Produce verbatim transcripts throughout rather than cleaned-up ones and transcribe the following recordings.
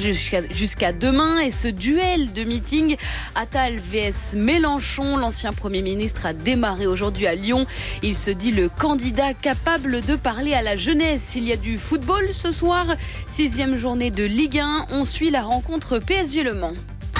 prolongé jusqu'à, jusqu'à demain. Et ce duel de meeting Attal vs Mélenchon, l'ancien Premier ministre a démarré aujourd'hui à Lyon. Il se dit le candidat capable de parler à la jeunesse. Il y a du football ce soir, sixième journée de Ligue un. On suit la rencontre P S G Le Mans.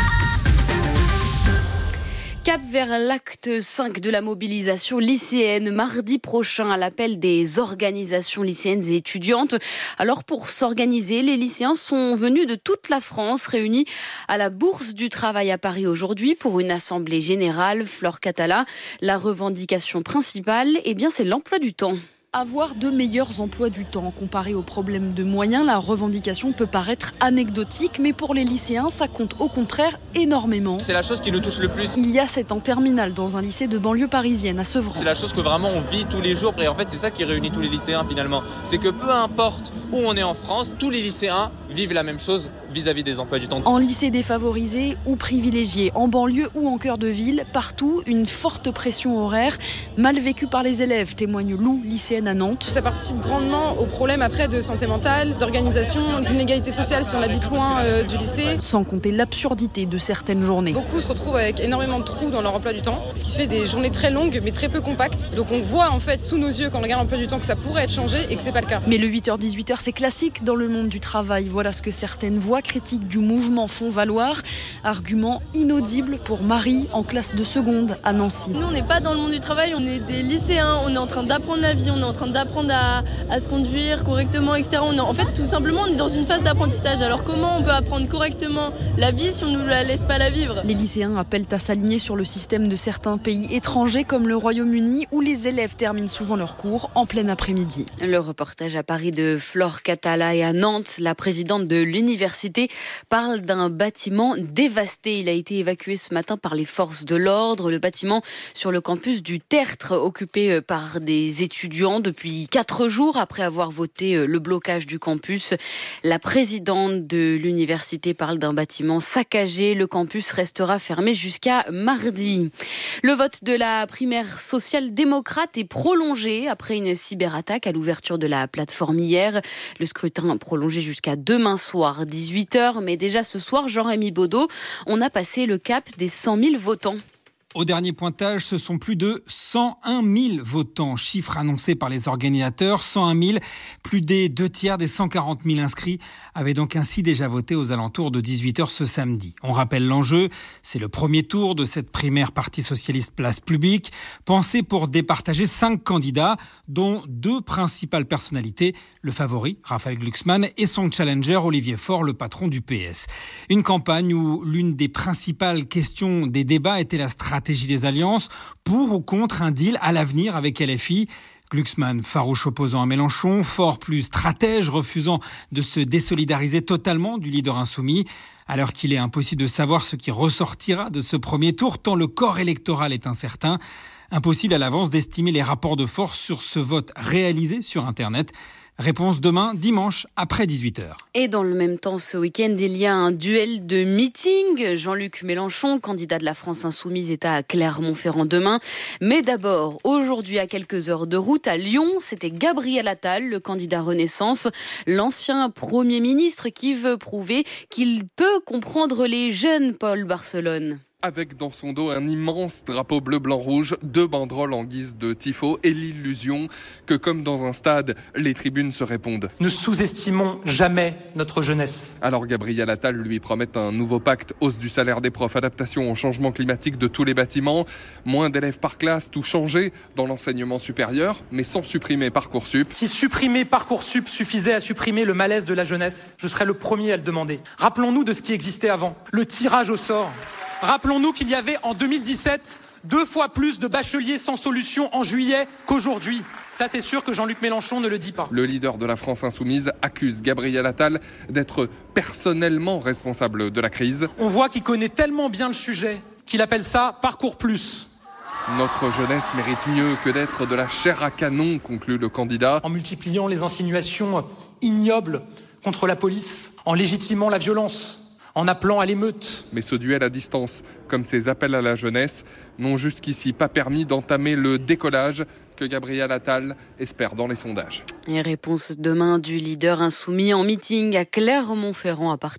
Cap vers l'acte cinq de la mobilisation lycéenne mardi prochain à l'appel des organisations lycéennes et étudiantes. Alors pour s'organiser, les lycéens sont venus de toute la France, réunis à la Bourse du Travail à Paris aujourd'hui pour une assemblée générale. Flore Catala, la revendication principale, eh bien c'est l'emploi du temps. Avoir de meilleurs emplois du temps. Comparé aux problèmes de moyens, la revendication peut paraître anecdotique, mais pour les lycéens, ça compte au contraire énormément. C'est la chose qui nous touche le plus. Il y a sept ans terminale dans un lycée de banlieue parisienne à Sevran. C'est la chose que vraiment on vit tous les jours, et en fait c'est ça qui réunit tous les lycéens finalement. C'est que peu importe où on est en France, tous les lycéens vivent la même chose vis-à-vis des emplois du temps. En lycée défavorisé ou privilégié, en banlieue ou en cœur de ville, partout, une forte pression horaire, mal vécue par les élèves, témoigne Lou, lycéenne à Nantes. Ça participe grandement aux problèmes après de santé mentale, d'organisation, d'inégalité sociale si on habite loin euh, du lycée. Sans compter l'absurdité de certaines journées. Beaucoup se retrouvent avec énormément de trous dans leur emploi du temps, ce qui fait des journées très longues mais très peu compactes. Donc on voit en fait sous nos yeux quand on regarde l'emploi du temps que ça pourrait être changé et que c'est pas le cas. Mais le huit heures dix-huit heures c'est classique dans le monde du travail. Voilà ce que certaines voix critiques du mouvement font valoir. Argument inaudible pour Marie en classe de seconde à Nancy. Nous on n'est pas dans le monde du travail, on est des lycéens, on est en train d'apprendre la vie, on est en train d'apprendre à, à se conduire correctement, et cetera. On est, en fait, tout simplement, on est dans une phase d'apprentissage. Alors, comment on peut apprendre correctement la vie si on ne nous la laisse pas la vivre ? Les lycéens appellent à s'aligner sur le système de certains pays étrangers comme le Royaume-Uni, où les élèves terminent souvent leurs cours en plein après-midi. Le reportage à Paris de Flore Catala et à Nantes, la présidente de l'université parle d'un bâtiment dévasté. Il a été évacué ce matin par les forces de l'ordre. Le bâtiment sur le campus du Tertre, occupé par des étudiants depuis quatre jours après avoir voté le blocage du campus. La présidente de l'université parle d'un bâtiment saccagé. Le campus restera fermé jusqu'à mardi. Le vote de la primaire social-démocrate est prolongé après une cyberattaque à l'ouverture de la plateforme hier. Le scrutin prolongé jusqu'à demain soir, dix-huit heures. Mais déjà ce soir, Jean-Rémy Baudot, on a passé le cap des cent mille votants. Au dernier pointage, ce sont plus de cent un mille votants, chiffre annoncé par les organisateurs. cent un mille, plus des deux tiers des cent quarante mille inscrits avaient donc ainsi déjà voté aux alentours de dix-huit heures ce samedi. On rappelle l'enjeu, c'est le premier tour de cette primaire Parti socialiste place publique, pensée pour départager cinq candidats, dont deux principales personnalités, le favori, Raphaël Glucksmann, et son challenger, Olivier Faure, le patron du P S. Une campagne où l'une des principales questions des débats était la stratégie des alliances, pour ou contre un deal à l'avenir avec L F I. Glucksmann, farouche opposant à Mélenchon, Faure plus stratège, refusant de se désolidariser totalement du leader insoumis. Alors qu'il est impossible de savoir ce qui ressortira de ce premier tour, tant le corps électoral est incertain. Impossible à l'avance d'estimer les rapports de force sur ce vote réalisé sur Internet. Réponse demain, dimanche, après dix-huit heures. Et dans le même temps, ce week-end, il y a un duel de meeting. Jean-Luc Mélenchon, candidat de la France Insoumise, est à Clermont-Ferrand demain. Mais d'abord, aujourd'hui, à quelques heures de route, à Lyon, c'était Gabriel Attal, le candidat Renaissance, l'ancien Premier ministre qui veut prouver qu'il peut comprendre les jeunes, Paul Barcelone. Avec dans son dos un immense drapeau bleu-blanc-rouge, deux banderoles en guise de tifo et l'illusion que, comme dans un stade, les tribunes se répondent. Ne sous-estimons jamais notre jeunesse. Alors Gabriel Attal lui promet un nouveau pacte, hausse du salaire des profs, adaptation au changement climatique de tous les bâtiments, moins d'élèves par classe, tout changer dans l'enseignement supérieur, mais sans supprimer Parcoursup. Si supprimer Parcoursup suffisait à supprimer le malaise de la jeunesse, je serais le premier à le demander. Rappelons-nous de ce qui existait avant, le tirage au sort. Rappelons-nous qu'il y avait en deux mille dix-sept deux fois plus de bacheliers sans solution en juillet qu'aujourd'hui. Ça, c'est sûr que Jean-Luc Mélenchon ne le dit pas. Le leader de la France Insoumise accuse Gabriel Attal d'être personnellement responsable de la crise. On voit qu'il connaît tellement bien le sujet qu'il appelle ça Parcours Plus. Notre jeunesse mérite mieux que d'être de la chair à canon, conclut le candidat. En multipliant les insinuations ignobles contre la police, en légitimant la violence, en appelant à l'émeute. Mais ce duel à distance, comme ces appels à la jeunesse, n'ont jusqu'ici pas permis d'entamer le décollage que Gabriel Attal espère dans les sondages. Et réponse demain du leader insoumis en meeting à Clermont-Ferrand à partir de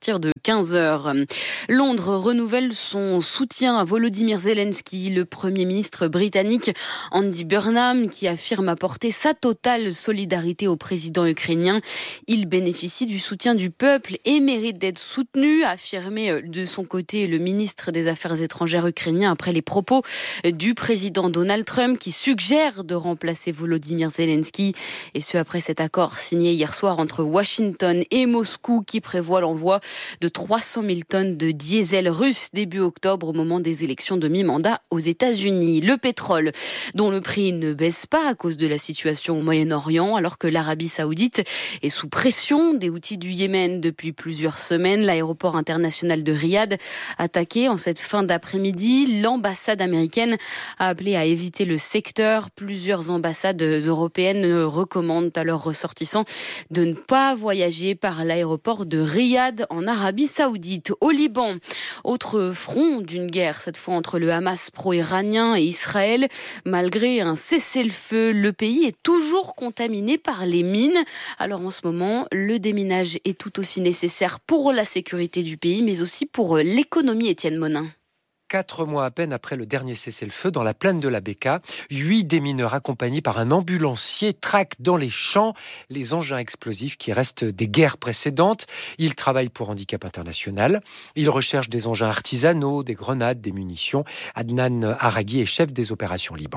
quinze heures. Londres renouvelle son soutien à Volodymyr Zelensky, le Premier ministre britannique Andy Burnham, qui affirme apporter sa totale solidarité au président ukrainien. Il bénéficie du soutien du peuple et mérite d'être soutenu, a affirmé de son côté le ministre des Affaires étrangères ukrainien après les propos du président Donald Trump qui suggère de remplacer Volodymyr Zelensky. Et ce après cet accord signé hier soir entre Washington et Moscou qui prévoit l'envoi de trois cent mille tonnes de diesel russe début octobre au moment des élections de mi-mandat aux États-Unis. Le pétrole, dont le prix ne baisse pas à cause de la situation au Moyen-Orient, alors que l'Arabie Saoudite est sous pression des Houthis du Yémen depuis plusieurs semaines. L'aéroport international de Riyad attaqué en cette fin d'après-midi. L'ambassade américaine a appelé à éviter le secteur. Plusieurs ambassades européennes recommandent à leurs ressortissants de ne pas voyager par l'aéroport de Riyad en Arabie Saoudite. Au Liban, autre front d'une guerre, cette fois entre le Hamas pro-iranien et Israël. Malgré un cessez-le-feu, le pays est toujours contaminé par les mines. Alors en ce moment, le déminage est tout aussi nécessaire pour la sécurité du pays, mais aussi pour l'économie. Étienne Monin. Quatre mois à peine après le dernier cessez-le-feu dans la plaine de la Bekaa, huit démineurs accompagnés par un ambulancier traquent dans les champs les engins explosifs qui restent des guerres précédentes. Ils travaillent pour Handicap International. Ils recherchent des engins artisanaux, des grenades, des munitions. Adnan Araghi est chef des opérations Liban.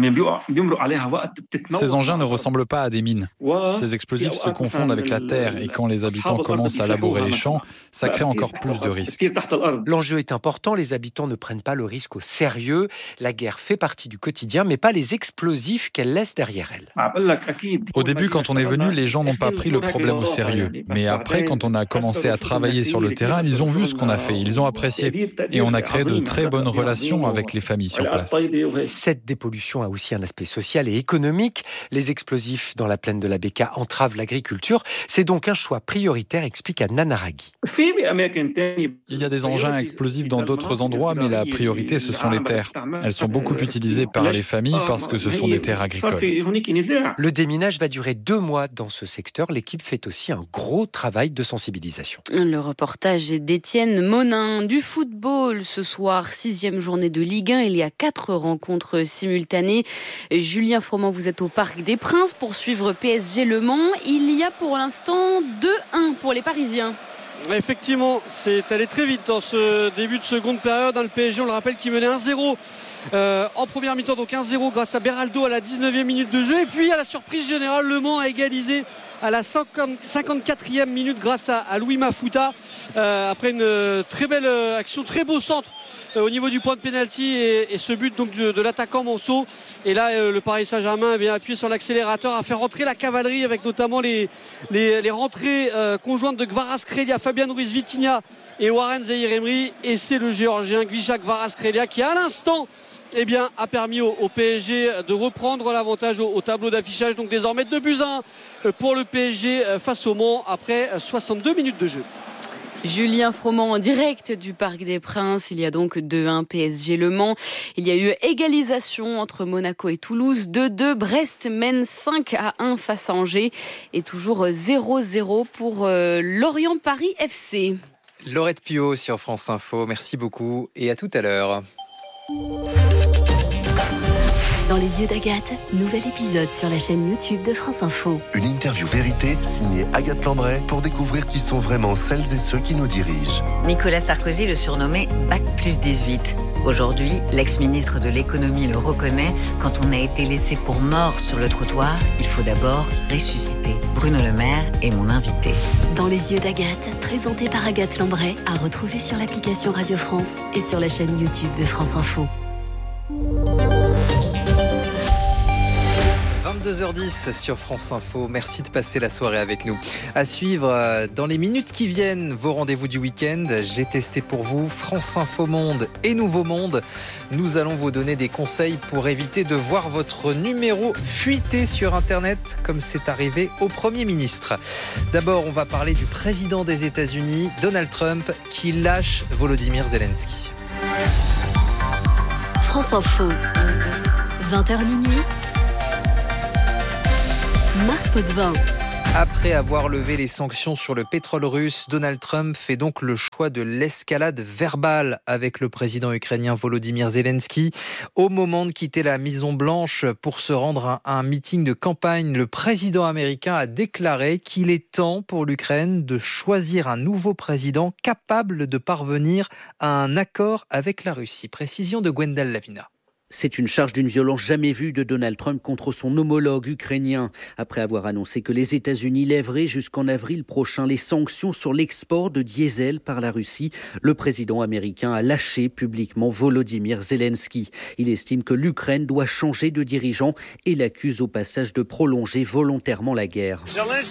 Ces engins ne ressemblent pas à des mines. Ces explosifs se confondent avec la terre et quand les habitants commencent à labourer les champs, ça crée encore plus de risques. L'enjeu est important, les habitants ne prennent pas le risque au sérieux. La guerre fait partie du quotidien, mais pas les explosifs qu'elle laisse derrière elle. Au début, quand on est venu, les gens n'ont pas pris le problème au sérieux. Mais après, quand on a commencé à travailler sur le terrain, ils ont vu ce qu'on a fait, ils ont apprécié. Et on a créé de très bonnes relations avec les familles sur place. Cette dépollution a aussi un aspect social et économique. Les explosifs dans la plaine de la Bekaa entravent l'agriculture. C'est donc un choix prioritaire, explique Adnan Araghi. Il y a des engins explosifs dans d'autres endroits, mais la priorité, ce sont les terres. Elles sont beaucoup utilisées par les familles parce que ce sont des terres agricoles. Le déminage va durer deux mois dans ce secteur. L'équipe fait aussi un gros travail de sensibilisation. Le reportage est d'Étienne Monin. Du football ce soir, sixième journée de Ligue un. Il y a quatre rencontres simultanées. Julien Froment, vous êtes au Parc des Princes pour suivre P S G Le Mans. Il y a pour l'instant deux un pour les Parisiens. Effectivement, c'est allé très vite dans ce début de seconde période. Dans le P S G, on le rappelle, qui menait un zéro euh, en première mi-temps, donc un zéro grâce à Beraldo à la dix-neuvième minute de jeu. Et puis à la surprise générale, Le Mans a égalisé à la cinquante-quatrième minute grâce à, à Louis Mafuta euh, après une très belle action, très beau centre euh, au niveau du point de pénalty et, et ce but donc de, de l'attaquant Monceau. Et là euh, le Paris Saint-Germain a bien appuyé sur l'accélérateur, a fait rentrer la cavalerie avec notamment les, les, les rentrées euh, conjointes de Kvaratskhelia, Fabian Ruiz Vitinha et Warren Zaïre-Emery. Et c'est le Géorgien Gvisha Kvaratskhelia qui à l'instant eh bien, a permis au, au P S G de reprendre l'avantage au, au tableau d'affichage. Donc désormais deux buts à un pour le P S G face au Mans après soixante-deux minutes de jeu. Julien Froment en direct du Parc des Princes. Il y a donc deux un P S G Le Mans. Il y a eu égalisation entre Monaco et Toulouse. deux deux. Brest mène cinq à un face à Angers. Et toujours zéro zéro pour euh, Lorient-Paris F C. Laurette Piot sur France Info. Merci beaucoup et à tout à l'heure. Dans les yeux d'Agathe, nouvel épisode sur la chaîne YouTube de France Info. Une interview vérité signée Agathe Lambray pour découvrir qui sont vraiment celles et ceux qui nous dirigent. Nicolas Sarkozy le surnommait Bac plus dix-huit. Aujourd'hui, l'ex-ministre de l'économie le reconnaît, quand on a été laissé pour mort sur le trottoir, il faut d'abord ressusciter. Bruno Le Maire est mon invité. Dans les yeux d'Agathe, présenté par Agathe Lambray, à retrouver sur l'application Radio France et sur la chaîne YouTube de France Info. vingt-deux heures dix sur France Info. Merci de passer la soirée avec nous. À suivre dans les minutes qui viennent, vos rendez-vous du week-end. J'ai testé pour vous France Info Monde et Nouveau Monde. Nous allons vous donner des conseils pour éviter de voir votre numéro fuiter sur Internet, comme c'est arrivé au Premier ministre. D'abord, on va parler du président des États-Unis, Donald Trump, qui lâche Volodymyr Zelensky. France Info, vingt heures minuit. Marc Potvin. Après avoir levé les sanctions sur le pétrole russe, Donald Trump fait donc le choix de l'escalade verbale avec le président ukrainien Volodymyr Zelensky. Au moment de quitter la Maison-Blanche pour se rendre à un meeting de campagne, le président américain a déclaré qu'il est temps pour l'Ukraine de choisir un nouveau président capable de parvenir à un accord avec la Russie. Précision de Gwendal Lavina. C'est une charge d'une violence jamais vue de Donald Trump contre son homologue ukrainien. Après avoir annoncé que les États-Unis lèveraient jusqu'en avril prochain les sanctions sur l'export de diesel par la Russie, le président américain a lâché publiquement Volodymyr Zelensky. Il estime que l'Ukraine doit changer de dirigeant et l'accuse au passage de prolonger volontairement la guerre.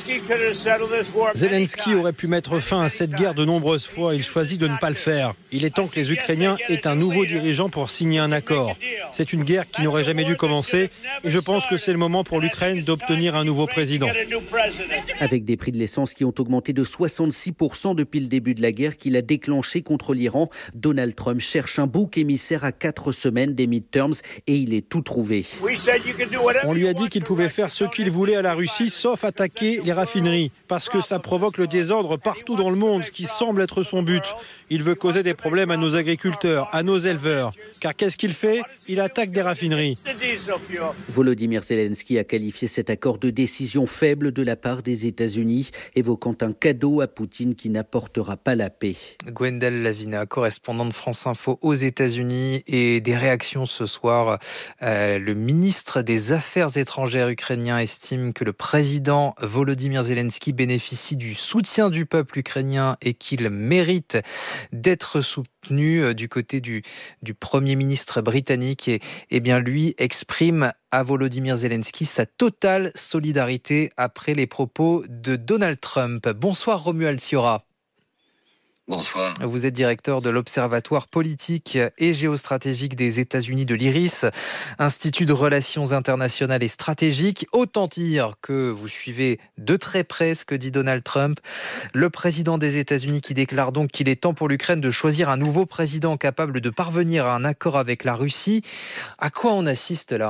Zelensky aurait pu mettre fin à cette guerre de nombreuses fois. Il choisit de ne pas le faire. Il est temps que les Ukrainiens aient un nouveau dirigeant pour signer un accord. C'est une guerre qui n'aurait jamais dû commencer et je pense que c'est le moment pour l'Ukraine d'obtenir un nouveau président. Avec des prix de l'essence qui ont augmenté de soixante-six pour cent depuis le début de la guerre qu'il a déclenchée contre l'Iran, Donald Trump cherche un bouc émissaire à quatre semaines des midterms et il est tout trouvé. On lui a dit qu'il pouvait faire ce qu'il voulait à la Russie sauf attaquer les raffineries parce que ça provoque le désordre partout dans le monde, ce qui semble être son but. Il veut causer des problèmes à nos agriculteurs, à nos éleveurs. Car qu'est-ce qu'il fait ? Il attaque des raffineries. Volodymyr Zelensky a qualifié cet accord de décision faible de la part des États-Unis, évoquant un cadeau à Poutine qui n'apportera pas la paix. Gwendal Lavina, correspondante de France Info aux États-Unis, et des réactions ce soir. Euh, le ministre des Affaires étrangères ukrainien estime que le président Volodymyr Zelensky bénéficie du soutien du peuple ukrainien et qu'il mérite d'être soutenu. Du côté du, du Premier ministre britannique, et, et bien lui exprime à Volodymyr Zelensky sa totale solidarité après les propos de Donald Trump. Bonsoir Romuald Siora. Bonsoir. Vous êtes directeur de l'Observatoire politique et géostratégique des États-Unis de l'I R I S, Institut de relations internationales et stratégiques. Autant dire que vous suivez de très près ce que dit Donald Trump, le président des États-Unis, qui déclare donc qu'il est temps pour l'Ukraine de choisir un nouveau président capable de parvenir à un accord avec la Russie. À quoi on assiste là ?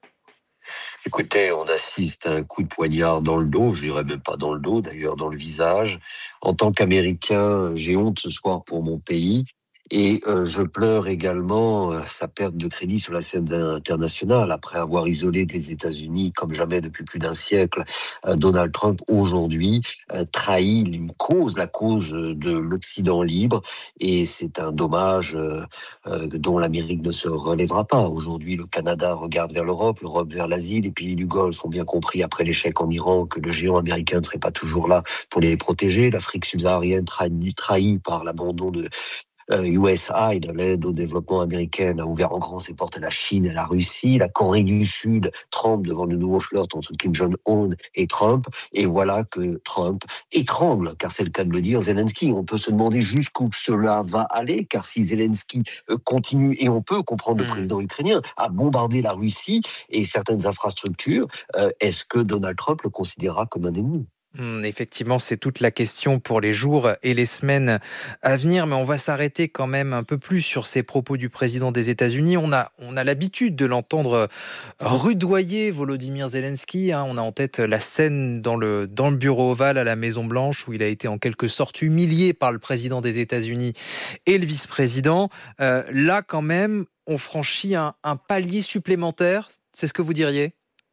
Écoutez, on assiste à un coup de poignard dans le dos, je dirais même pas dans le dos, d'ailleurs dans le visage. En tant qu'Américain, j'ai honte ce soir pour mon pays. Et euh, je pleure également euh, sa perte de crédit sur la scène internationale. Après avoir isolé les États-Unis comme jamais depuis plus d'un siècle, euh, Donald Trump aujourd'hui euh, trahit une cause, la cause de l'Occident libre. Et c'est un dommage euh, euh, dont l'Amérique ne se relèvera pas. Aujourd'hui, le Canada regarde vers l'Europe, l'Europe vers l'Asie. Les pays du Golfe ont bien compris après l'échec en Iran que le géant américain ne serait pas toujours là pour les protéger. L'Afrique subsaharienne trahie, trahie par l'abandon de U S A I D, l'aide au développement américaine, a ouvert en grand ses portes à la Chine et à la Russie. La Corée du Sud tremble devant le nouveau flirt entre Kim Jong-un et Trump. Et voilà que Trump étrangle, car c'est le cas de le dire, Zelensky. On peut se demander jusqu'où cela va aller, car si Zelensky continue, et on peut comprendre le président ukrainien, à bombarder la Russie et certaines infrastructures, est-ce que Donald Trump le considérera comme un ennemi ? Effectivement, c'est toute la question pour les jours et les semaines à venir, mais on va s'arrêter quand même un peu plus sur ces propos du président des États-Unis. On a, on a l'habitude de l'entendre rudoyer Volodymyr Zelensky. Hein. On a en tête la scène dans le, dans le bureau ovale à la Maison-Blanche où il a été en quelque sorte humilié par le président des États-Unis et le vice-président. Euh, là, quand même, on franchit un, un palier supplémentaire. C'est ce que vous diriez ?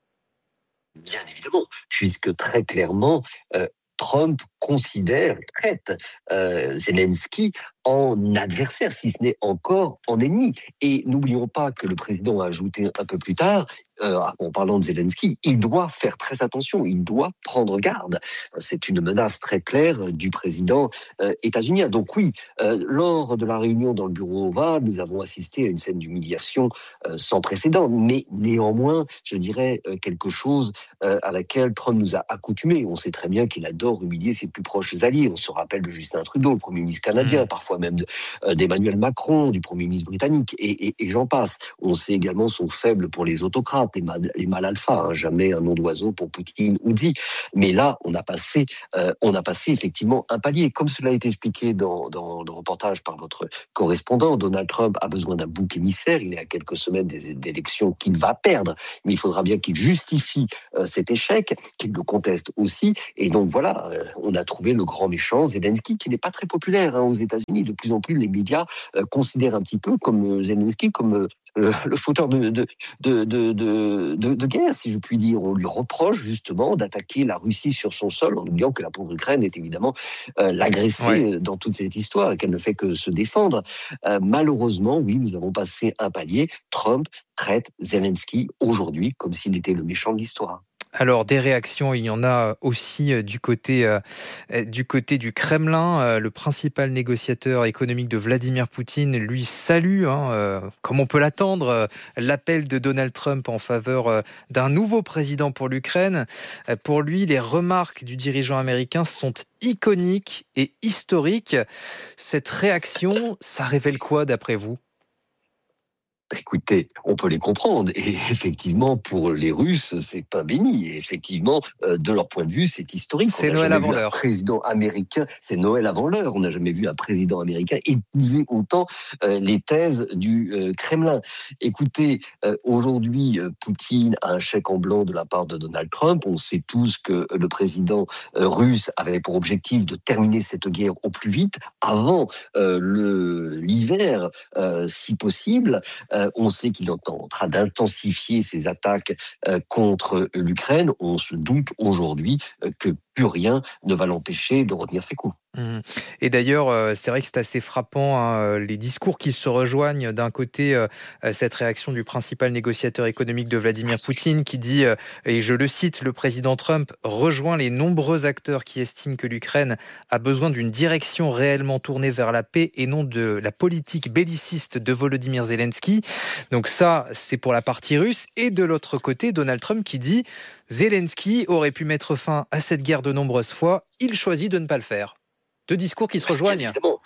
Bien évidemment, puisque très clairement, euh, Trump considère, traite euh, Zelensky en adversaire, si ce n'est encore en ennemi. Et n'oublions pas que le président a ajouté un peu plus tard, euh, en parlant de Zelensky, il doit faire très attention, il doit prendre garde. C'est une menace très claire du président euh, états-unien. Donc oui, euh, lors de la réunion dans le bureau ovale, nous avons assisté à une scène d'humiliation euh, sans précédent, mais néanmoins, je dirais euh, quelque chose euh, à laquelle Trump nous a accoutumés. On sait très bien qu'il adore humilier ses plus proches alliés. On se rappelle de Justin Trudeau, le premier ministre canadien, mmh. parfois parfois même de, euh, d'Emmanuel Macron, du Premier ministre britannique, et, et, et j'en passe. On sait également son faible pour les autocrates, les, mal, les mal alpha, hein, jamais un nom d'oiseau pour Poutine ou Xi. Mais là, on a passé, euh, on a passé effectivement un palier. Comme cela a été expliqué dans, dans, dans le reportage par votre correspondant, Donald Trump a besoin d'un bouc émissaire. Il est à quelques semaines des, d'élections qu'il va perdre, mais il faudra bien qu'il justifie euh, cet échec, qu'il le conteste aussi. Et donc voilà, euh, on a trouvé le grand méchant Zelensky, qui n'est pas très populaire hein, aux États-Unis. De plus en plus, les médias euh, considèrent un petit peu comme euh, Zelensky comme euh, le, le fauteur de, de, de, de, de, de, de guerre, si je puis dire. On lui reproche justement d'attaquer la Russie sur son sol, en oubliant que la pauvre Ukraine est évidemment euh, l'agressée ouais. dans toute cette histoire et qu'elle ne fait que se défendre. Euh, malheureusement, oui, nous avons passé un palier. Trump traite Zelensky aujourd'hui comme s'il était le méchant de l'histoire. Alors, des réactions, il y en a aussi du côté, euh, du, côté du Kremlin. Euh, le principal négociateur économique de Vladimir Poutine, lui, salue, hein, euh, comme on peut l'attendre, euh, l'appel de Donald Trump en faveur euh, d'un nouveau président pour l'Ukraine. Euh, pour lui, les remarques du dirigeant américain sont iconiques et historiques. Cette réaction, ça révèle quoi d'après vous ? Écoutez, on peut les comprendre. Et effectivement, pour les Russes, c'est pas béni. Et effectivement, euh, de leur point de vue, c'est historique. C'est Noël avant l'heure. Un président américain, c'est Noël avant l'heure. On n'a jamais vu un président américain épouser autant euh, les thèses du euh, Kremlin. Écoutez, euh, aujourd'hui, euh, Poutine a un chèque en blanc de la part de Donald Trump. On sait tous que le président euh, russe avait pour objectif de terminer cette guerre au plus vite, avant euh, le, l'hiver, euh, si possible. Euh, on sait qu'il est en train d'intensifier ses attaques euh, contre l'Ukraine. On se doute aujourd'hui euh, que plus rien ne va l'empêcher de retenir ses coups. Et d'ailleurs, c'est vrai que c'est assez frappant, hein, les discours qui se rejoignent. D'un côté, cette réaction du principal négociateur économique de Vladimir Poutine qui dit, et je le cite, le président Trump rejoint les nombreux acteurs qui estiment que l'Ukraine a besoin d'une direction réellement tournée vers la paix et non de la politique belliciste de Volodymyr Zelensky. Donc ça, c'est pour la partie russe. Et de l'autre côté, Donald Trump qui dit Zelensky aurait pu mettre fin à cette guerre de nombreuses fois, il choisit de ne pas le faire. Deux discours qui se rejoignent. Évidemment.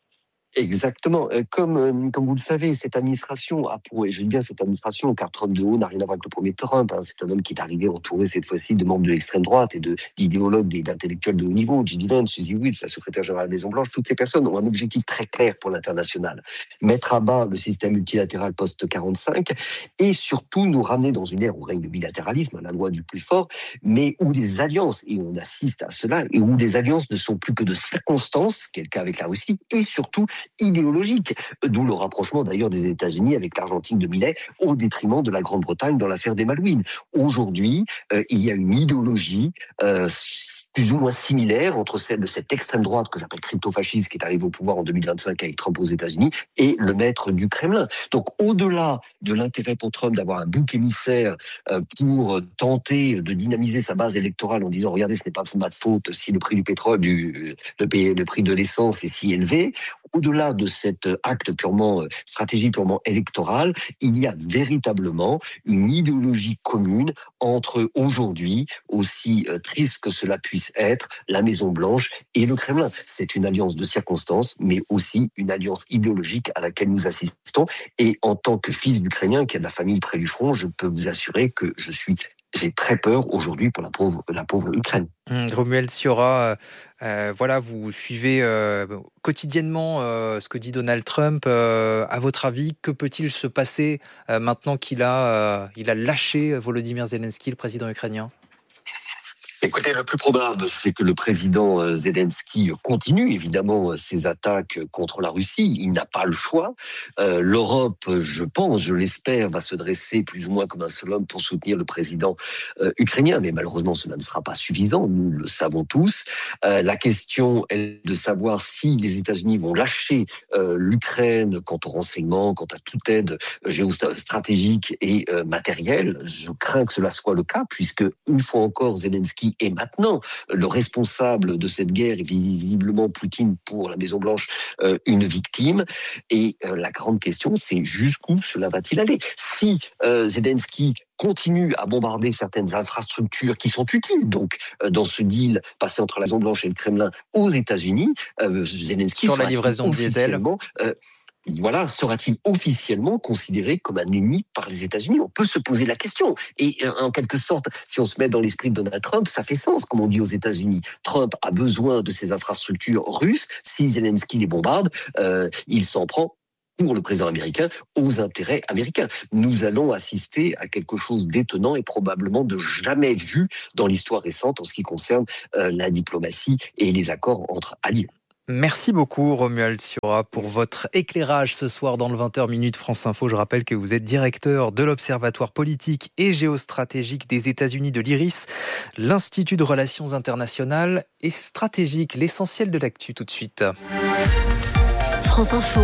Exactement. Comme, comme vous le savez, cette administration a pour, et je dis bien cette administration, car Trump de haut n'a rien à voir avec le premier Trump. Hein. C'est un homme qui est arrivé entouré cette fois-ci de membres de l'extrême droite et de, d'idéologues et d'intellectuels de haut niveau. J D Vance, Suzy Wittels, la secrétaire générale de la Maison-Blanche, toutes ces personnes ont un objectif très clair pour l'international. Mettre à bas le système multilatéral post-quarante-cinq et surtout nous ramener dans une ère où règne le bilatéralisme, la loi du plus fort, mais où des alliances, et on assiste à cela, et où des alliances ne sont plus que de circonstances, quel cas avec la Russie, et surtout idéologique, d'où le rapprochement d'ailleurs des États-Unis avec l'Argentine de Milei au détriment de la Grande-Bretagne dans l'affaire des Malouines. Aujourd'hui, euh, il y a une idéologie euh, plus ou moins similaire entre celle de cette extrême droite que j'appelle crypto-fasciste qui est arrivée au pouvoir en deux mille vingt-cinq avec Trump aux États-Unis et le maître du Kremlin. Donc au-delà de l'intérêt pour Trump d'avoir un bouc émissaire euh, pour tenter de dynamiser sa base électorale en disant regardez ce n'est pas ma faute si le prix du pétrole, du, le, le prix de l'essence est si élevé, au-delà de cet acte purement stratégie purement électorale, il y a véritablement une idéologie commune entre aujourd'hui, aussi triste que cela puisse être, la Maison-Blanche et le Kremlin. C'est une alliance de circonstances, mais aussi une alliance idéologique à laquelle nous assistons. Et en tant que fils d'Ukrainien qui a de la famille près du front, je peux vous assurer que je suis j'ai très peur aujourd'hui pour la pauvre, la pauvre Ukraine. Mmh, Romuald Siora, euh, voilà, vous suivez euh, quotidiennement euh, ce que dit Donald Trump. Euh, à votre avis, que peut-il se passer euh, maintenant qu'il a, euh, il a lâché Volodymyr Zelensky, le président ukrainien ? Écoutez, le plus probable, c'est que le président Zelensky continue évidemment ses attaques contre la Russie. Il n'a pas le choix. Euh, L'Europe, je pense, je l'espère, va se dresser plus ou moins comme un seul homme pour soutenir le président euh, ukrainien. Mais malheureusement, cela ne sera pas suffisant. Nous le savons tous. Euh, la question est de savoir si les États-Unis vont lâcher euh, l'Ukraine quant au renseignement, quant à toute aide géostratégique et euh, matérielle. Je crains que cela soit le cas, puisque une fois encore, Zelensky est maintenant le responsable de cette guerre, et visiblement Poutine pour la Maison-Blanche euh, une victime. Et euh, la grande question, c'est jusqu'où cela va-t-il aller ? Si euh, Zelensky continue à bombarder certaines infrastructures qui sont utiles, donc euh, dans ce deal passé entre la Maison-Blanche et le Kremlin aux États-Unis, euh, Zelensky sur la livraison de diesel. Euh, Voilà, sera-t-il officiellement considéré comme un ennemi par les États-Unis ? On peut se poser la question. Et en quelque sorte, si on se met dans l'esprit de Donald Trump, ça fait sens, comme on dit aux États-Unis. Trump a besoin de ces infrastructures russes. Si Zelensky les bombarde, euh, il s'en prend pour le président américain, aux intérêts américains. Nous allons assister à quelque chose d'étonnant et probablement de jamais vu dans l'histoire récente en ce qui concerne euh, la diplomatie et les accords entre alliés. Merci beaucoup Romuald Siora pour votre éclairage ce soir dans le vingt heures minutes France Info. Je rappelle que vous êtes directeur de l'Observatoire politique et géostratégique des États-Unis de l'I R I S, l'Institut de Relations internationales et stratégiques. L'essentiel de l'actu tout de suite. France Info,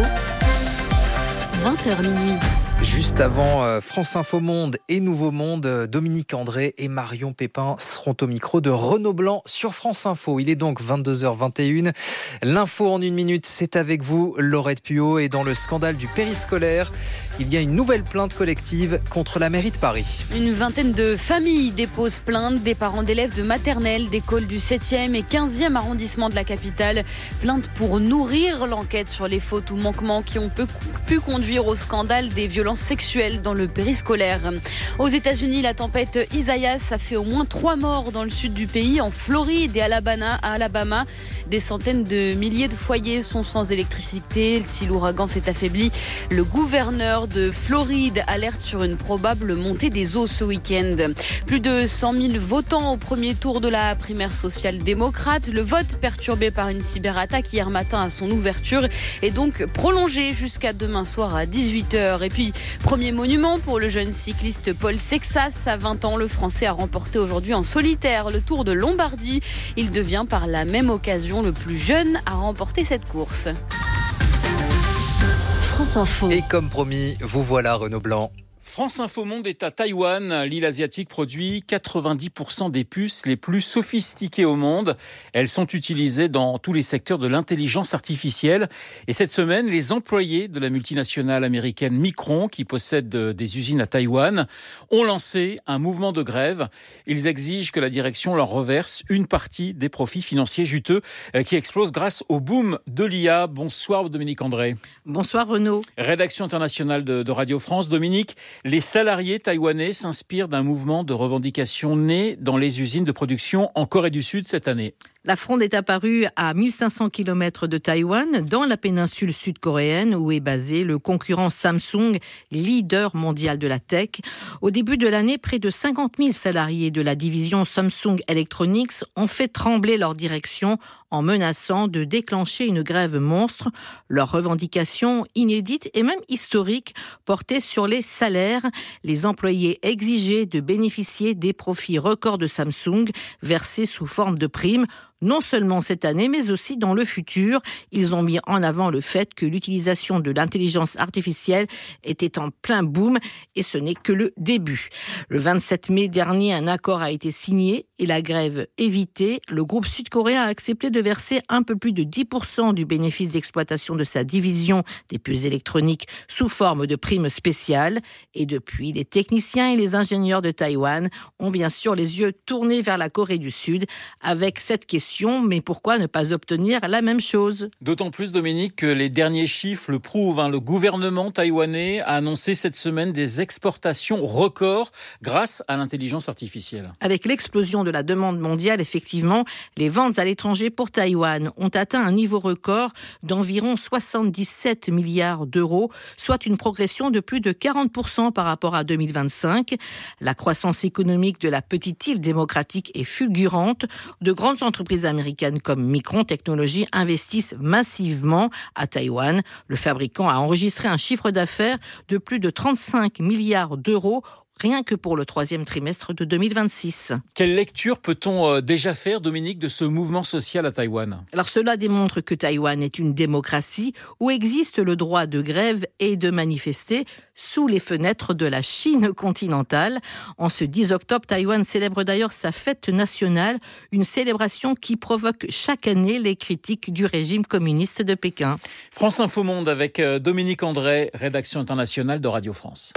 vingt heures minuit. Juste avant France Info Monde et Nouveau Monde, Dominique André et Marion Pépin seront au micro de Renaud Blanc sur France Info. Il est donc vingt-deux heures vingt et une. L'info en une minute, c'est avec vous, Laurette Puot. Et dans le scandale du périscolaire, il y a une nouvelle plainte collective contre la mairie de Paris. Une vingtaine de familles déposent plainte, des parents d'élèves de maternelle, d'écoles du septième et quinzième arrondissement de la capitale. Plainte pour nourrir l'enquête sur les fautes ou manquements qui ont pu conduire au scandale des violences sexuelles dans le périscolaire. Aux États-Unis, la tempête Isaias a fait au moins trois morts dans le sud du pays, en Floride et Alabama. À Alabama, des centaines de milliers de foyers sont sans électricité. Si l'ouragan s'est affaibli, le gouverneur de Floride alerte sur une probable montée des eaux ce week-end. Plus de cent mille votants au premier tour de la primaire social-démocrate. Le vote, perturbé par une cyberattaque hier matin à son ouverture, est donc prolongé jusqu'à demain soir à dix-huit heures. Et puis, premier monument pour le jeune cycliste Paul Sexas. À vingt ans, le Français a remporté aujourd'hui en solitaire le Tour de Lombardie. Il devient par la même occasion le plus jeune à remporter cette course. France Info. Et comme promis, vous voilà Renaud Blanc. France Info Monde est à Taïwan. L'île asiatique produit quatre-vingt-dix pour cent des puces les plus sophistiquées au monde. Elles sont utilisées dans tous les secteurs de l'intelligence artificielle. Et cette semaine, les employés de la multinationale américaine Micron, qui possède des usines à Taïwan, ont lancé un mouvement de grève. Ils exigent que la direction leur reverse une partie des profits financiers juteux qui explosent grâce au boom de l'I A. Bonsoir Dominique André. Bonsoir Renaud. Rédaction internationale de, de Radio France. Dominique, les salariés taïwanais s'inspirent d'un mouvement de revendication né dans les usines de production en Corée du Sud cette année. La fronde est apparue à mille cinq cents kilomètres de Taïwan, dans la péninsule sud-coréenne où est basé le concurrent Samsung, leader mondial de la tech. Au début de l'année, près de cinquante mille salariés de la division Samsung Electronics ont fait trembler leur direction en menaçant de déclencher une grève monstre. Leurs revendications inédites et même historiques portaient sur les salaires. Les employés exigeaient de bénéficier des profits records de Samsung versés sous forme de primes. Non seulement cette année, mais aussi dans le futur. Ils ont mis en avant le fait que l'utilisation de l'intelligence artificielle était en plein boom et ce n'est que le début. Le vingt-sept mai dernier, un accord a été signé et la grève évitée. Le groupe sud-coréen a accepté de verser un peu plus de dix pour cent du bénéfice d'exploitation de sa division des puces électroniques sous forme de primes spéciales. Et depuis, les techniciens et les ingénieurs de Taïwan ont bien sûr les yeux tournés vers la Corée du Sud avec cette question. Mais pourquoi ne pas obtenir la même chose ? D'autant plus, Dominique, que les derniers chiffres le prouvent. Hein. Le gouvernement taïwanais a annoncé cette semaine des exportations records grâce à l'intelligence artificielle. Avec l'explosion de la demande mondiale, effectivement, les ventes à l'étranger pour Taïwan ont atteint un niveau record d'environ soixante-dix-sept milliards d'euros, soit une progression de plus de quarante pour cent par rapport à deux mille vingt-cinq. La croissance économique de la petite île démocratique est fulgurante. De grandes entreprises américaines comme Micron Technology investissent massivement à Taïwan. Le fabricant a enregistré un chiffre d'affaires de plus de trente-cinq milliards d'euros rien que pour le troisième trimestre de deux mille vingt-six. Quelle lecture peut-on déjà faire, Dominique, de ce mouvement social à Taïwan ? Alors cela démontre que Taïwan est une démocratie où existe le droit de grève et de manifester sous les fenêtres de la Chine continentale. En ce dix octobre, Taïwan célèbre d'ailleurs sa fête nationale, une célébration qui provoque chaque année les critiques du régime communiste de Pékin. France Info Monde avec Dominique André, rédaction internationale de Radio France.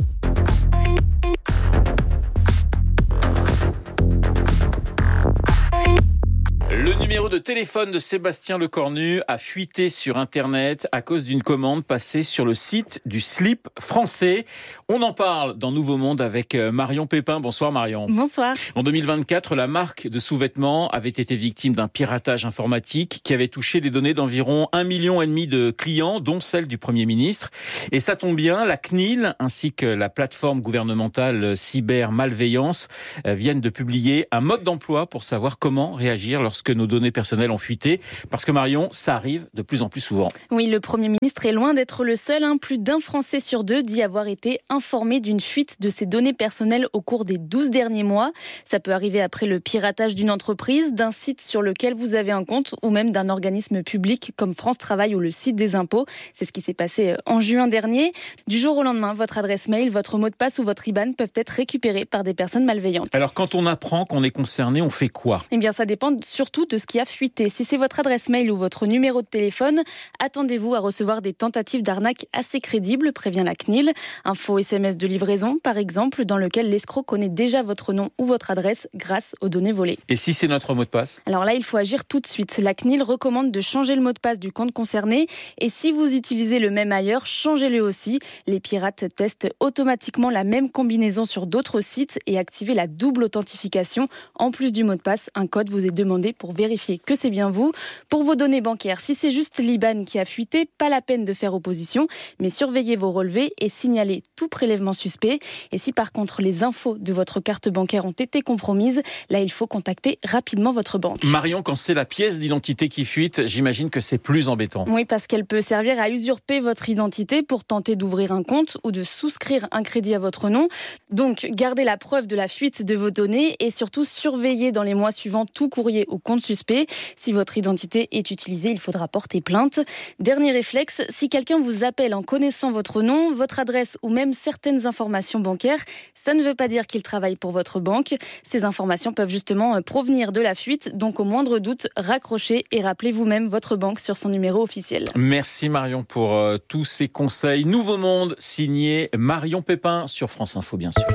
Le numéro de téléphone de Sébastien Lecornu a fuité sur Internet à cause d'une commande passée sur le site du slip français. On en parle dans Nouveau Monde avec Marion Pépin. Bonsoir Marion. Bonsoir. En deux mille vingt-quatre, la marque de sous-vêtements avait été victime d'un piratage informatique qui avait touché les données d'environ un million et demi de clients, dont celle du Premier ministre. Et ça tombe bien, la C N I L ainsi que la plateforme gouvernementale Cybermalveillance viennent de publier un mode d'emploi pour savoir comment réagir lorsque que nos données personnelles ont fuité, parce que Marion, ça arrive de plus en plus souvent. Oui, le Premier ministre est loin d'être le seul. Hein. Plus d'un Français sur deux dit avoir été informé d'une fuite de ses données personnelles au cours des douze derniers mois. Ça peut arriver après le piratage d'une entreprise, d'un site sur lequel vous avez un compte, ou même d'un organisme public comme France Travail ou le site des impôts. C'est ce qui s'est passé en juin dernier. Du jour au lendemain, votre adresse mail, votre mot de passe ou votre I B A N peuvent être récupérés par des personnes malveillantes. Alors, quand on apprend qu'on est concerné, on fait quoi ? Eh bien, ça dépend surtout de ce qui a fuité. Si c'est votre adresse mail ou votre numéro de téléphone, attendez-vous à recevoir des tentatives d'arnaque assez crédibles, prévient la C N I L. Un faux S M S de livraison, par exemple, dans lequel l'escroc connaît déjà votre nom ou votre adresse grâce aux données volées. Et si c'est notre mot de passe ? Alors là, il faut agir tout de suite. La C N I L recommande de changer le mot de passe du compte concerné. Et si vous utilisez le même ailleurs, changez-le aussi. Les pirates testent automatiquement la même combinaison sur d'autres sites et activez la double authentification. En plus du mot de passe, un code vous est demandé pour vérifier que c'est bien vous. Pour vos données bancaires, si c'est juste l'I B A N qui a fuité, pas la peine de faire opposition, mais surveillez vos relevés et signalez tout prélèvement suspect. Et si par contre les infos de votre carte bancaire ont été compromises, là il faut contacter rapidement votre banque. Marion, quand c'est la pièce d'identité qui fuite, j'imagine que c'est plus embêtant. Oui, parce qu'elle peut servir à usurper votre identité pour tenter d'ouvrir un compte ou de souscrire un crédit à votre nom. Donc gardez la preuve de la fuite de vos données et surtout surveillez dans les mois suivants tout courrier ou compte suspect. Si votre identité est utilisée, il faudra porter plainte. Dernier réflexe, si quelqu'un vous appelle en connaissant votre nom, votre adresse ou même certaines informations bancaires, ça ne veut pas dire qu'il travaille pour votre banque. Ces informations peuvent justement provenir de la fuite, donc au moindre doute, raccrochez et rappelez vous-même votre banque sur son numéro officiel. Merci Marion pour euh, tous ces conseils. Nouveau Monde, signé Marion Pépin sur France Info, bien sûr.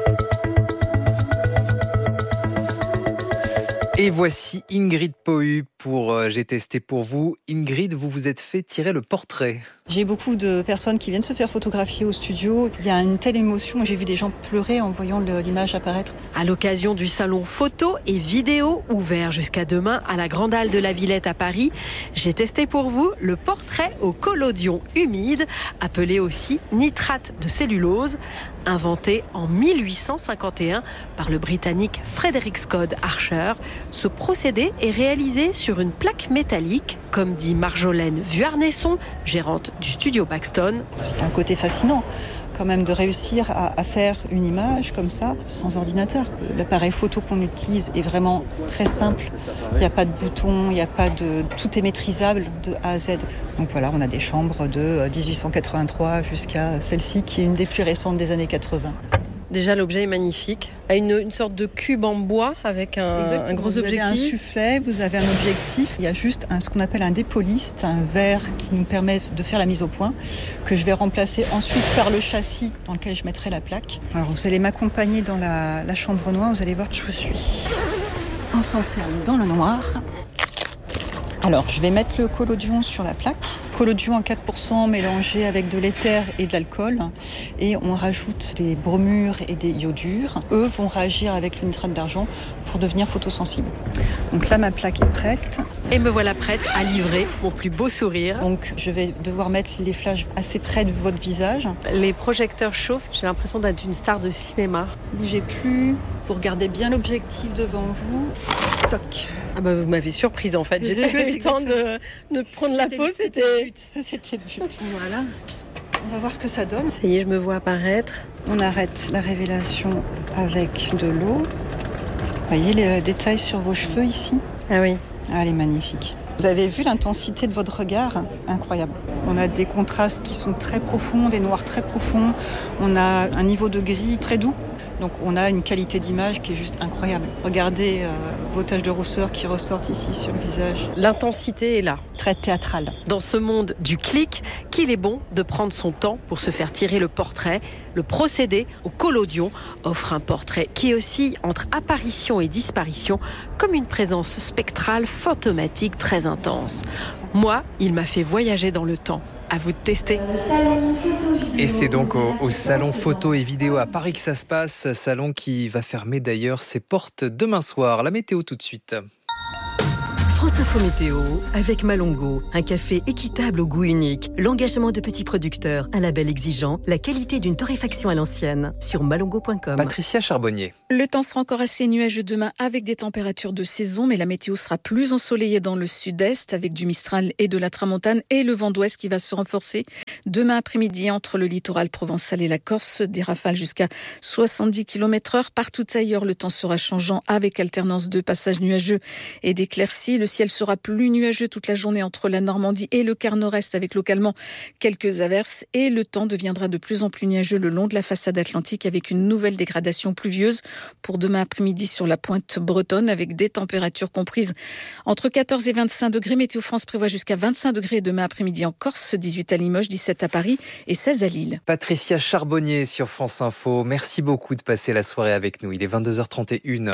Et voici Ingrid Pohu pour euh, J'ai testé pour vous. Ingrid, vous vous êtes fait tirer le portrait. J'ai beaucoup de personnes qui viennent se faire photographier au studio. Il y a une telle émotion. J'ai vu des gens pleurer en voyant le, l'image apparaître. À l'occasion du salon photo et vidéo ouvert jusqu'à demain à la Grande Halle de la Villette à Paris, j'ai testé pour vous le portrait au collodion humide, appelé aussi nitrate de cellulose, inventé en mille huit cent cinquante et un par le Britannique Frederick Scott Archer. Ce procédé est réalisé sur une plaque métallique, comme dit Marjolaine Vuarnesson, gérante du studio Paxton. C'est un côté fascinant quand même de réussir à, à faire une image comme ça sans ordinateur. L'appareil photo qu'on utilise est vraiment très simple. Il n'y a pas de bouton, il n'y a pas de... tout est maîtrisable de A à Z. Donc voilà, on a des chambres de dix-huit cent quatre-vingt-trois jusqu'à celle-ci qui est une des plus récentes des années quatre-vingts. Déjà, l'objet est magnifique. Une, une sorte de cube en bois avec un, un gros vous objectif. Vous avez un soufflet, vous avez un objectif. Il y a juste un, ce qu'on appelle un dépoliste, un verre qui nous permet de faire la mise au point, que je vais remplacer ensuite par le châssis dans lequel je mettrai la plaque. Alors vous allez m'accompagner dans la, la chambre noire, vous allez voir que je vous suis. On s'enferme dans le noir. Alors, je vais mettre le collodion sur la plaque. Collodion en quatre pour cent mélangé avec de l'éther et de l'alcool. Et on rajoute des bromures et des iodures. Eux vont réagir avec le nitrate d'argent pour devenir photosensibles. Donc là, ma plaque est prête. Et me voilà prête à livrer mon plus beau sourire. Donc, je vais devoir mettre les flashs assez près de votre visage. Les projecteurs chauffent. J'ai l'impression d'être une star de cinéma. Bougez plus. Vous regardez bien l'objectif devant vous. Toc. Ah bah vous m'avez surprise en fait. J'ai pas eu le temps de, de prendre la pause. C'était le but. C'était le but. Voilà. On va voir ce que ça donne. Ça y est, je me vois apparaître. On arrête la révélation avec de l'eau. Vous voyez les détails sur vos cheveux ici ? Ah oui. Ah, elle est magnifique. Vous avez vu l'intensité de votre regard ? Incroyable. On a des contrastes qui sont très profonds, des noirs très profonds. On a un niveau de gris très doux. Donc on a une qualité d'image qui est juste incroyable. Regardez euh, vos taches de rousseur qui ressortent ici sur le visage. L'intensité est là. Très théâtrale. Dans ce monde du clic, qu'il est bon de prendre son temps pour se faire tirer le portrait. Le procédé au collodion offre un portrait qui oscille entre apparition et disparition, comme une présence spectrale fantomatique très intense. Moi, il m'a fait voyager dans le temps. À vous de tester. Et c'est donc au, au salon photo et vidéo à Paris que ça se passe. Salon qui va fermer d'ailleurs ses portes demain soir. La météo tout de suite. France Info Météo avec Malongo, un café équitable au goût unique, l'engagement de petits producteurs, un label exigeant, la qualité d'une torréfaction à l'ancienne. Sur malongo point com. Patricia Charbonnier. Le temps sera encore assez nuageux demain avec des températures de saison, mais la météo sera plus ensoleillée dans le sud-est avec du Mistral et de la Tramontane et le vent d'ouest qui va se renforcer. Demain après-midi, entre le littoral provençal et la Corse, des rafales jusqu'à soixante-dix kilomètres heure. Partout ailleurs, le temps sera changeant avec alternance de passages nuageux et d'éclaircies. Le ciel sera plus nuageux toute la journée entre la Normandie et le quart nord-est avec localement quelques averses et le temps deviendra de plus en plus nuageux le long de la façade atlantique avec une nouvelle dégradation pluvieuse pour demain après-midi sur la pointe bretonne avec des températures comprises entre quatorze et vingt-cinq degrés. Météo France prévoit jusqu'à vingt-cinq degrés demain après-midi en Corse, dix-huit à Limoges, dix-sept à Paris et seize à Lille. Patricia Charbonnier sur France Info. Merci beaucoup de passer la soirée avec nous. Il est vingt-deux heures trente et une.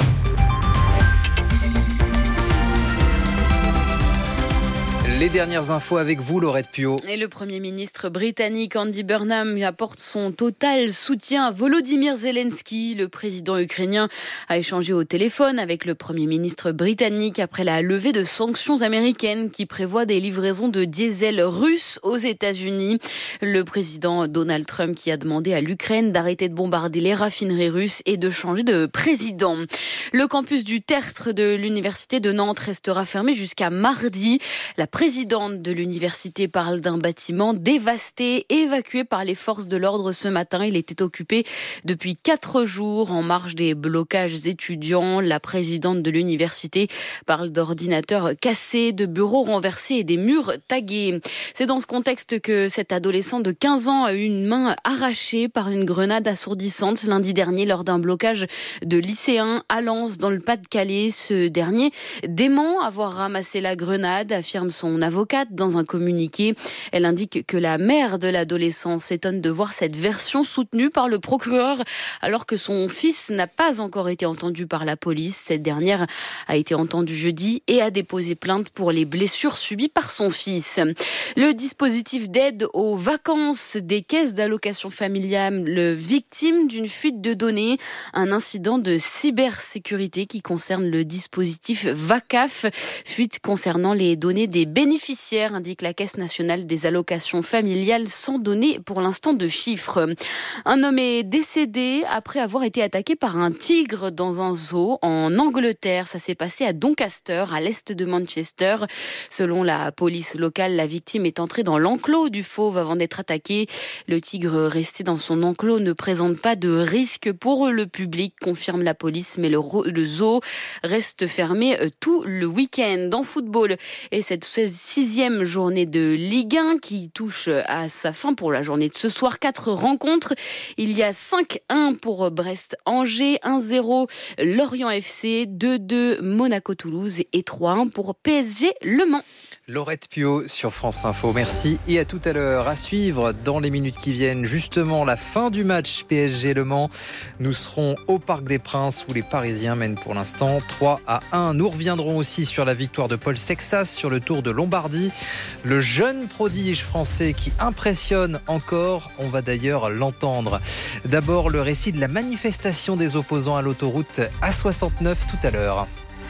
Les dernières infos avec vous, Laurette Puot. Et le Premier ministre britannique Andy Burnham apporte son total soutien à Volodymyr Zelensky. Le président ukrainien a échangé au téléphone avec le Premier ministre britannique après la levée de sanctions américaines qui prévoient des livraisons de diesel russe aux États-Unis. Le président Donald Trump qui a demandé à l'Ukraine d'arrêter de bombarder les raffineries russes et de changer de président. Le campus du Tertre de l'Université de Nantes restera fermé jusqu'à mardi. La présidente de l'université parle d'un bâtiment dévasté, évacué par les forces de l'ordre ce matin. Il était occupé depuis quatre jours en marge des blocages étudiants. La présidente de l'université parle d'ordinateurs cassés, de bureaux renversés et des murs tagués. C'est dans ce contexte que cet adolescent de quinze ans a eu une main arrachée par une grenade assourdissante lundi dernier lors d'un blocage de lycéens à Lens dans le Pas-de-Calais. Ce dernier dément avoir ramassé la grenade, affirme son avocate dans un communiqué. Elle indique que la mère de l'adolescent s'étonne de voir cette version soutenue par le procureur alors que son fils n'a pas encore été entendu par la police. Cette dernière a été entendue jeudi et a déposé plainte pour les blessures subies par son fils. Le dispositif d'aide aux vacances des caisses d'allocation familiale victime d'une fuite de données, un incident de cybersécurité qui concerne le dispositif VACAF, fuite concernant les données des bénéficiaires, indique la Caisse nationale des allocations familiales, sans donner pour l'instant de chiffres. Un homme est décédé après avoir été attaqué par un tigre dans un zoo en Angleterre. Ça s'est passé à Doncaster, à l'est de Manchester. Selon la police locale, la victime est entrée dans l'enclos du fauve avant d'être attaquée. Le tigre resté dans son enclos ne présente pas de risque pour le public, confirme la police, mais le, le zoo reste fermé tout le week-end. En football, et cette sixième journée de Ligue un qui touche à sa fin pour la journée de ce soir. Quatre rencontres. Il y a cinq un pour Brest-Angers, un zéro Lorient F C, deux deux Monaco-Toulouse et trois un pour P S G Le Mans. Laurette Puot sur France Info, merci et à tout à l'heure. À suivre dans les minutes qui viennent, justement la fin du match P S G Le Mans. Nous serons au Parc des Princes où les Parisiens mènent pour l'instant trois à un. Nous reviendrons aussi sur la victoire de Paul Sexas sur le Tour de Lombardie. Le jeune prodige français qui impressionne encore, on va d'ailleurs l'entendre. D'abord le récit de la manifestation des opposants à l'autoroute A soixante-neuf tout à l'heure.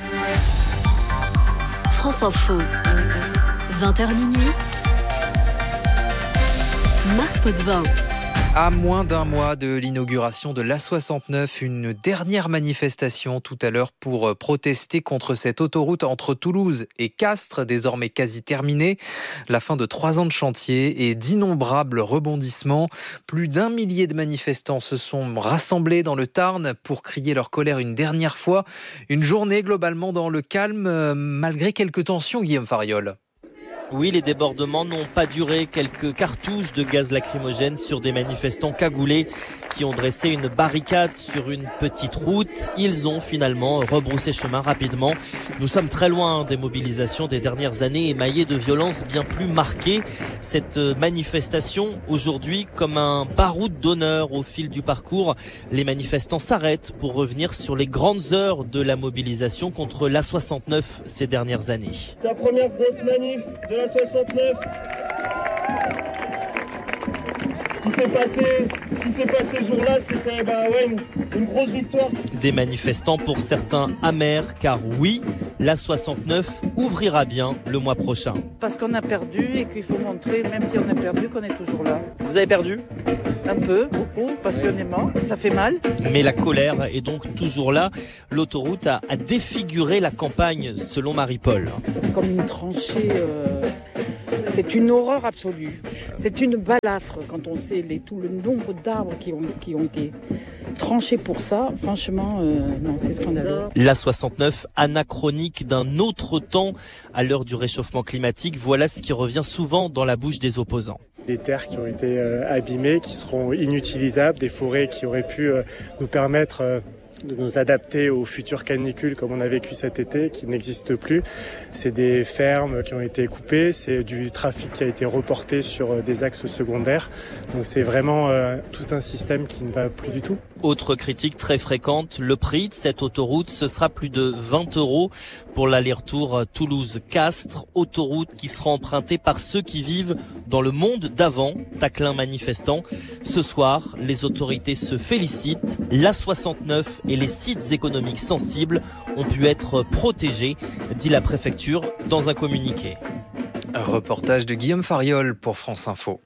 France Info, vingt heures minuit, Marc Potvin. À moins d'un mois de l'inauguration de l'A soixante-neuf, une dernière manifestation tout à l'heure pour protester contre cette autoroute entre Toulouse et Castres, désormais quasi terminée. La fin de trois ans de chantier et d'innombrables rebondissements. Plus d'un millier de manifestants se sont rassemblés dans le Tarn pour crier leur colère une dernière fois. Une journée globalement dans le calme, malgré quelques tensions, Guillaume Fariol. Oui, les débordements n'ont pas duré. Quelques cartouches de gaz lacrymogène sur des manifestants cagoulés qui ont dressé une barricade sur une petite route. Ils ont finalement rebroussé chemin rapidement. Nous sommes très loin des mobilisations des dernières années émaillées de violences bien plus marquées. Cette manifestation, aujourd'hui, comme un baroud d'honneur au fil du parcours, les manifestants s'arrêtent pour revenir sur les grandes heures de la mobilisation contre l'A soixante-neuf ces dernières années. C'est la première grosse manif de l'A soixante-neuf. Ce qui s'est passé, ce qui s'est passé ce jour-là, c'était bah ouais, une, une grosse victoire. Des manifestants pour certains amers, car oui, l'A soixante-neuf ouvrira bien le mois prochain. Parce qu'on a perdu et qu'il faut montrer, même si on a perdu, qu'on est toujours là. Vous avez perdu ? Un peu, beaucoup, passionnément. Ça fait mal. Mais la colère est donc toujours là. L'autoroute a, a défiguré la campagne, selon Marie-Paul. C'est comme une tranchée... Euh... C'est une horreur absolue. C'est une balafre quand on sait les, tout le nombre d'arbres qui ont, qui ont été tranchés pour ça. Franchement, euh, non, c'est scandaleux. L'A soixante-neuf, anachronique d'un autre temps à l'heure du réchauffement climatique, voilà ce qui revient souvent dans la bouche des opposants. Des terres qui ont été euh, abîmées, qui seront inutilisables, des forêts qui auraient pu euh, nous permettre... Euh, de nous adapter aux futures canicules comme on a vécu cet été, qui n'existent plus. C'est des fermes qui ont été coupées, c'est du trafic qui a été reporté sur des axes secondaires. Donc c'est vraiment euh, tout un système qui ne va plus du tout. Autre critique très fréquente, le prix de cette autoroute, ce sera plus de vingt euros pour l'aller-retour Toulouse-Castres, autoroute qui sera empruntée par ceux qui vivent dans le monde d'avant, taclin manifestant. Ce soir, les autorités se félicitent. L'A soixante-neuf et les sites économiques sensibles ont pu être protégés, dit la préfecture dans un communiqué. Un reportage de Guillaume Fariol pour France Info.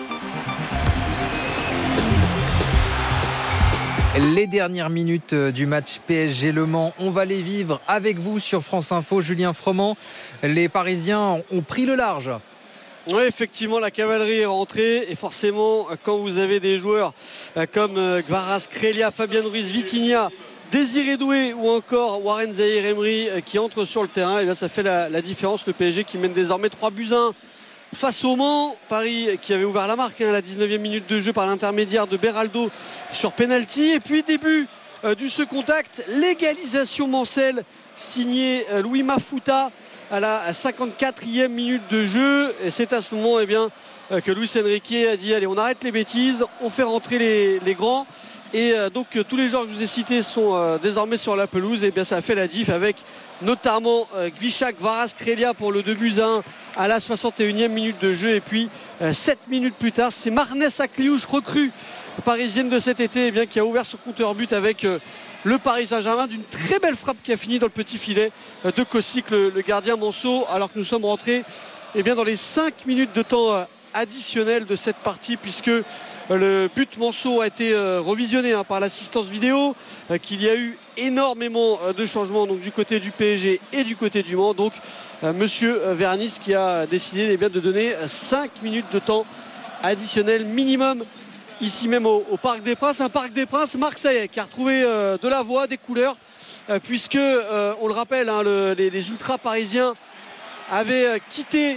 Les dernières minutes du match P S G Le Mans, on va les vivre avec vous sur France Info. Julien Froment, les Parisiens ont pris le large. Oui, effectivement, la cavalerie est rentrée et forcément, quand vous avez des joueurs comme Kvaratskhelia, Fabien Ruiz, Vitinha, Désiré Doué ou encore Warren Zaïre-Emery qui entrent sur le terrain, et bien ça fait la, la différence. Le P S G qui mène désormais trois buts à un face au Mans. Paris qui avait ouvert la marque hein, à la dix-neuvième minute de jeu par l'intermédiaire de Beraldo sur penalty. Et puis début euh, du second contact, l'égalisation mancelle signée euh, Louis Mafuta à la cinquante-quatrième minute de jeu. Et c'est à ce moment eh bien, euh, que Luis Enrique a dit allez, on arrête les bêtises, on fait rentrer les, les grands. Et euh, donc euh, tous les joueurs que je vous ai cités sont euh, désormais sur la pelouse. Et bien ça a fait la diff avec notamment euh, Gvisha Kvaratskhelia pour le deux buts à un à la soixante et unième minute de jeu. Et puis euh, sept minutes plus tard, c'est Marnès Akliouche, recrue parisienne de cet été, eh bien, qui a ouvert son compteur but avec euh, le Paris Saint-Germain d'une très belle frappe qui a fini dans le petit filet euh, de Koscic, le, le gardien Manceau, alors que nous sommes rentrés eh bien, dans les cinq minutes de temps euh, additionnel de cette partie, puisque euh, le but Manceau a été euh, revisionné hein, par l'assistance vidéo, euh, qu'il y a eu énormément euh, de changements donc, du côté du P S G et du côté du Mans. Donc euh, monsieur euh, Vernis qui a décidé eh bien, de donner euh, cinq minutes de temps additionnel minimum ici même au, au Parc des Princes. Un Parc des Princes, Marc Saillet qui a retrouvé euh, de la voix, des couleurs, euh, puisque euh, on le rappelle hein, le, les, les ultras parisiens avaient euh, quitté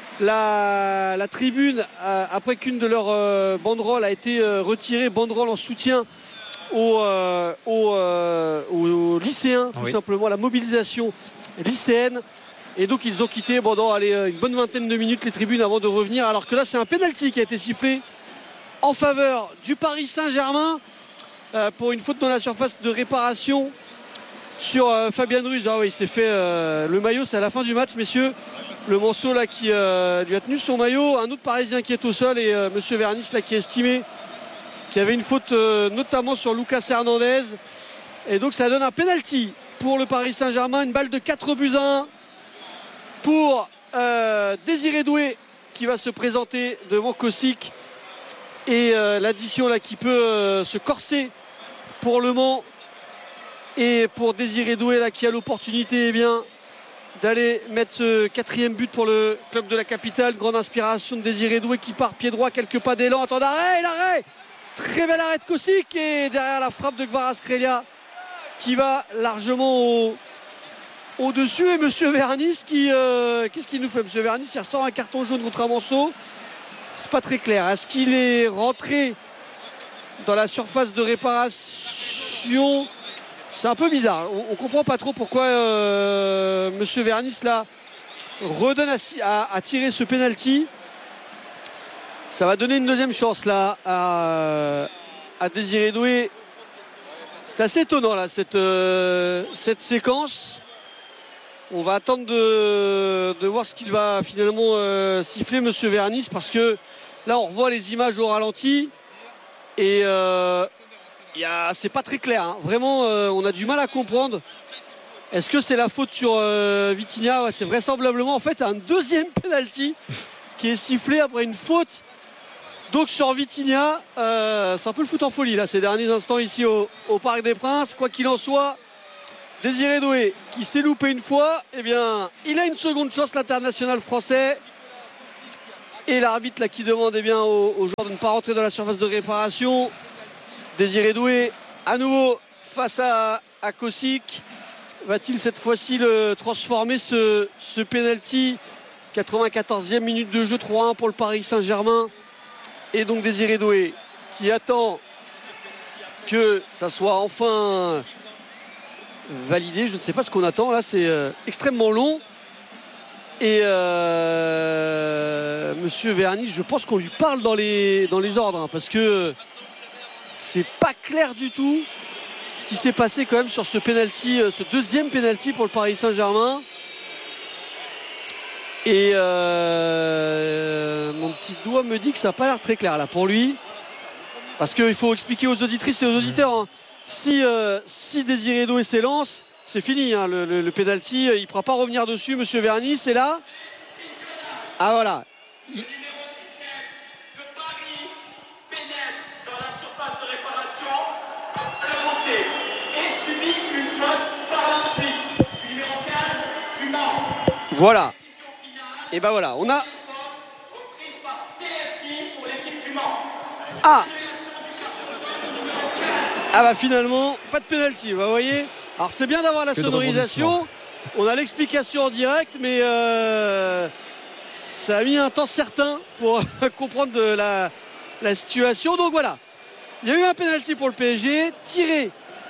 La, la tribune euh, après qu'une de leurs euh, banderoles a été euh, retirée, banderole en soutien aux, euh, aux, euh, aux lycéens, tout oui. simplement, la mobilisation lycéenne. Et donc ils ont quitté pendant allez, une bonne vingtaine de minutes les tribunes avant de revenir, alors que là c'est un pénalty qui a été sifflé en faveur du Paris Saint-Germain euh, pour une faute dans la surface de réparation sur euh, Fabien Ruiz. Ah oui, il s'est fait euh, le maillot, c'est à la fin du match, messieurs. Le Manceau là qui euh, lui a tenu son maillot, un autre Parisien qui est au sol et euh, monsieur Vernis là qui a estimé qu'il y avait une faute euh, notamment sur Lucas Hernandez. Et donc ça donne un penalty pour le Paris Saint-Germain, une balle de quatre buts à un pour euh, Désiré Doué qui va se présenter devant Koscic Et euh, l'addition là qui peut euh, se corser pour Le Mans et pour Désiré Doué là qui a l'opportunité eh bien d'aller mettre ce quatrième but pour le club de la capitale. Grande inspiration de Désiré Doué qui part pied droit, quelques pas d'élan, attends d'arrêt, l'arrêt, très bel arrêt de Kosic et derrière la frappe de Kvaratskhelia qui va largement au, au-dessus et Monsieur Vernis qui euh, qu'est-ce qu'il nous fait Monsieur Vernis? Il ressort un carton jaune contre un Manceau. C'est pas très clair. Est-ce qu'il est rentré dans la surface de réparation? C'est un peu bizarre. On, on comprend pas trop pourquoi euh, Monsieur Vernis là redonne à, à, à tirer ce penalty. Ça va donner une deuxième chance là à, à Désiré Doué. C'est assez étonnant là cette, euh, cette séquence. On va attendre de, de voir ce qu'il va finalement euh, siffler Monsieur Vernis parce que là on revoit les images au ralenti et euh, y a, c'est pas très clair hein. Vraiment euh, on a du mal à comprendre. Est-ce que c'est la faute sur euh, Vitinha? Ouais, c'est vraisemblablement en fait un deuxième penalty qui est sifflé après une faute donc sur Vitinha. Euh, c'est un peu le foot en folie là ces derniers instants ici au, au Parc des Princes. Quoi qu'il en soit, Désiré Doué qui s'est loupé une fois, eh bien, il a une seconde chance, l'international français. Et l'arbitre là qui demande eh bien, aux, aux joueurs de ne pas rentrer dans la surface de réparation. Désiré Doué à nouveau face à, à Kosic. Va-t-il cette fois-ci le transformer ce, ce penalty? quatre-vingt-quatorzième minute de jeu, trois un pour le Paris Saint-Germain. Et donc Désiré Doué qui attend que ça soit enfin validé. Je ne sais pas ce qu'on attend là, c'est euh, extrêmement long et euh, Monsieur Vernis, je pense qu'on lui parle dans les, dans les ordres hein, parce que c'est pas clair du tout ce qui s'est passé quand même sur ce penalty, ce deuxième penalty pour le Paris Saint-Germain. Et euh, mon petit doigt me dit que ça n'a pas l'air très clair là pour lui parce qu'il faut expliquer aux auditrices et aux auditeurs hein. Si, euh, si Désiré Doué s'élance, c'est fini hein, le, le, le penalty, il ne pourra pas revenir dessus. Monsieur Vernis, c'est là. Ah voilà. Il... Voilà. Et ben voilà, on a. Ah. Ah bah finalement, pas de pénalty, vous voyez. Alors c'est bien d'avoir la que sonorisation, on a l'explication en direct, mais euh, ça a mis un temps certain pour comprendre de la, la situation. Donc voilà, il y a eu un pénalty pour le P S G, tiré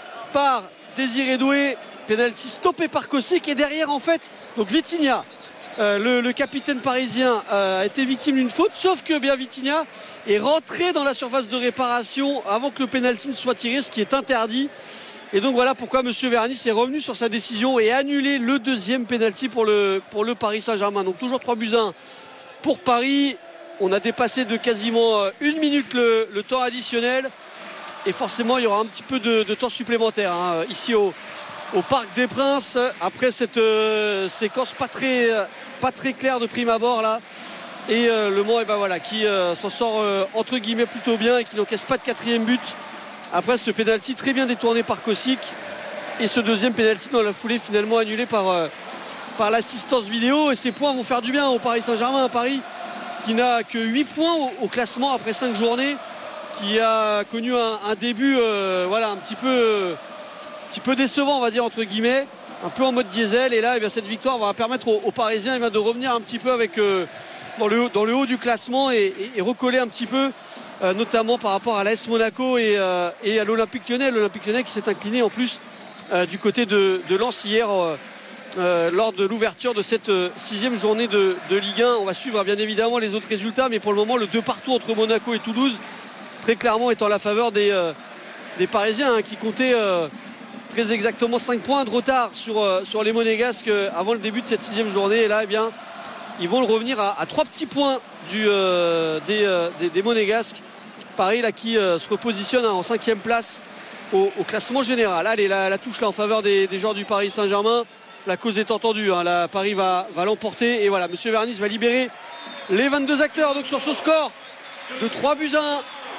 par Désiré Doué, pénalty stoppé par Kosic, et derrière en fait, donc Vitinha, euh, le, le capitaine parisien, euh, a été victime d'une faute, sauf que bien Vitinha est rentré dans la surface de réparation avant que le pénalty ne soit tiré, ce qui est interdit. Et donc voilà pourquoi Monsieur Vernis est revenu sur sa décision et a annulé le deuxième pénalty pour le, pour le Paris Saint-Germain. Donc toujours trois buts à un pour Paris. On a dépassé de quasiment une minute le, le temps additionnel. Et forcément il y aura un petit peu de, de temps supplémentaire hein, ici au, au Parc des Princes. Après cette euh, séquence pas très, pas très claire de prime abord là. Et euh, Le Mans, et ben voilà, qui euh, s'en sort euh, entre guillemets plutôt bien et qui n'encaisse pas de quatrième but. Après ce pénalty très bien détourné par Kosic. Et ce deuxième pénalty dans la foulée finalement annulé par, euh, par l'assistance vidéo. Et ces points vont faire du bien au Paris Saint-Germain. Un Paris qui n'a que huit points au, au classement après cinq journées. Qui a connu un, un début euh, voilà, un petit peu, euh, un petit peu décevant, on va dire, entre guillemets. Un peu en mode diesel. Et là, eh bien, cette victoire va permettre aux, aux Parisiens eh bien, de revenir un petit peu avec... Euh, Dans le, haut, dans le haut du classement et, et, et recoller un petit peu euh, notamment par rapport à l'A S Monaco et, euh, et à l'Olympique Lyonnais l'Olympique Lyonnais qui s'est incliné en plus euh, du côté de, de Lens hier euh, euh, lors de l'ouverture de cette euh, sixième journée de, de Ligue un. On va suivre bien évidemment les autres résultats, mais pour le moment le deux partout entre Monaco et Toulouse très clairement est en la faveur des, euh, des Parisiens hein, qui comptaient euh, très exactement cinq points de retard sur, euh, sur les Monégasques euh, avant le début de cette sixième journée. Et là eh bien ils vont le revenir à, à trois petits points du, euh, des, euh, des, des Monégasques. Paris là, qui euh, se repositionne hein, en cinquième place au, au classement général. Allez, la, la touche là en faveur des, des joueurs du Paris Saint-Germain. La cause est entendue. Hein, là, Paris va, va l'emporter. Et voilà, Monsieur Vernis va libérer les vingt-deux acteurs donc, sur ce score de trois buts à un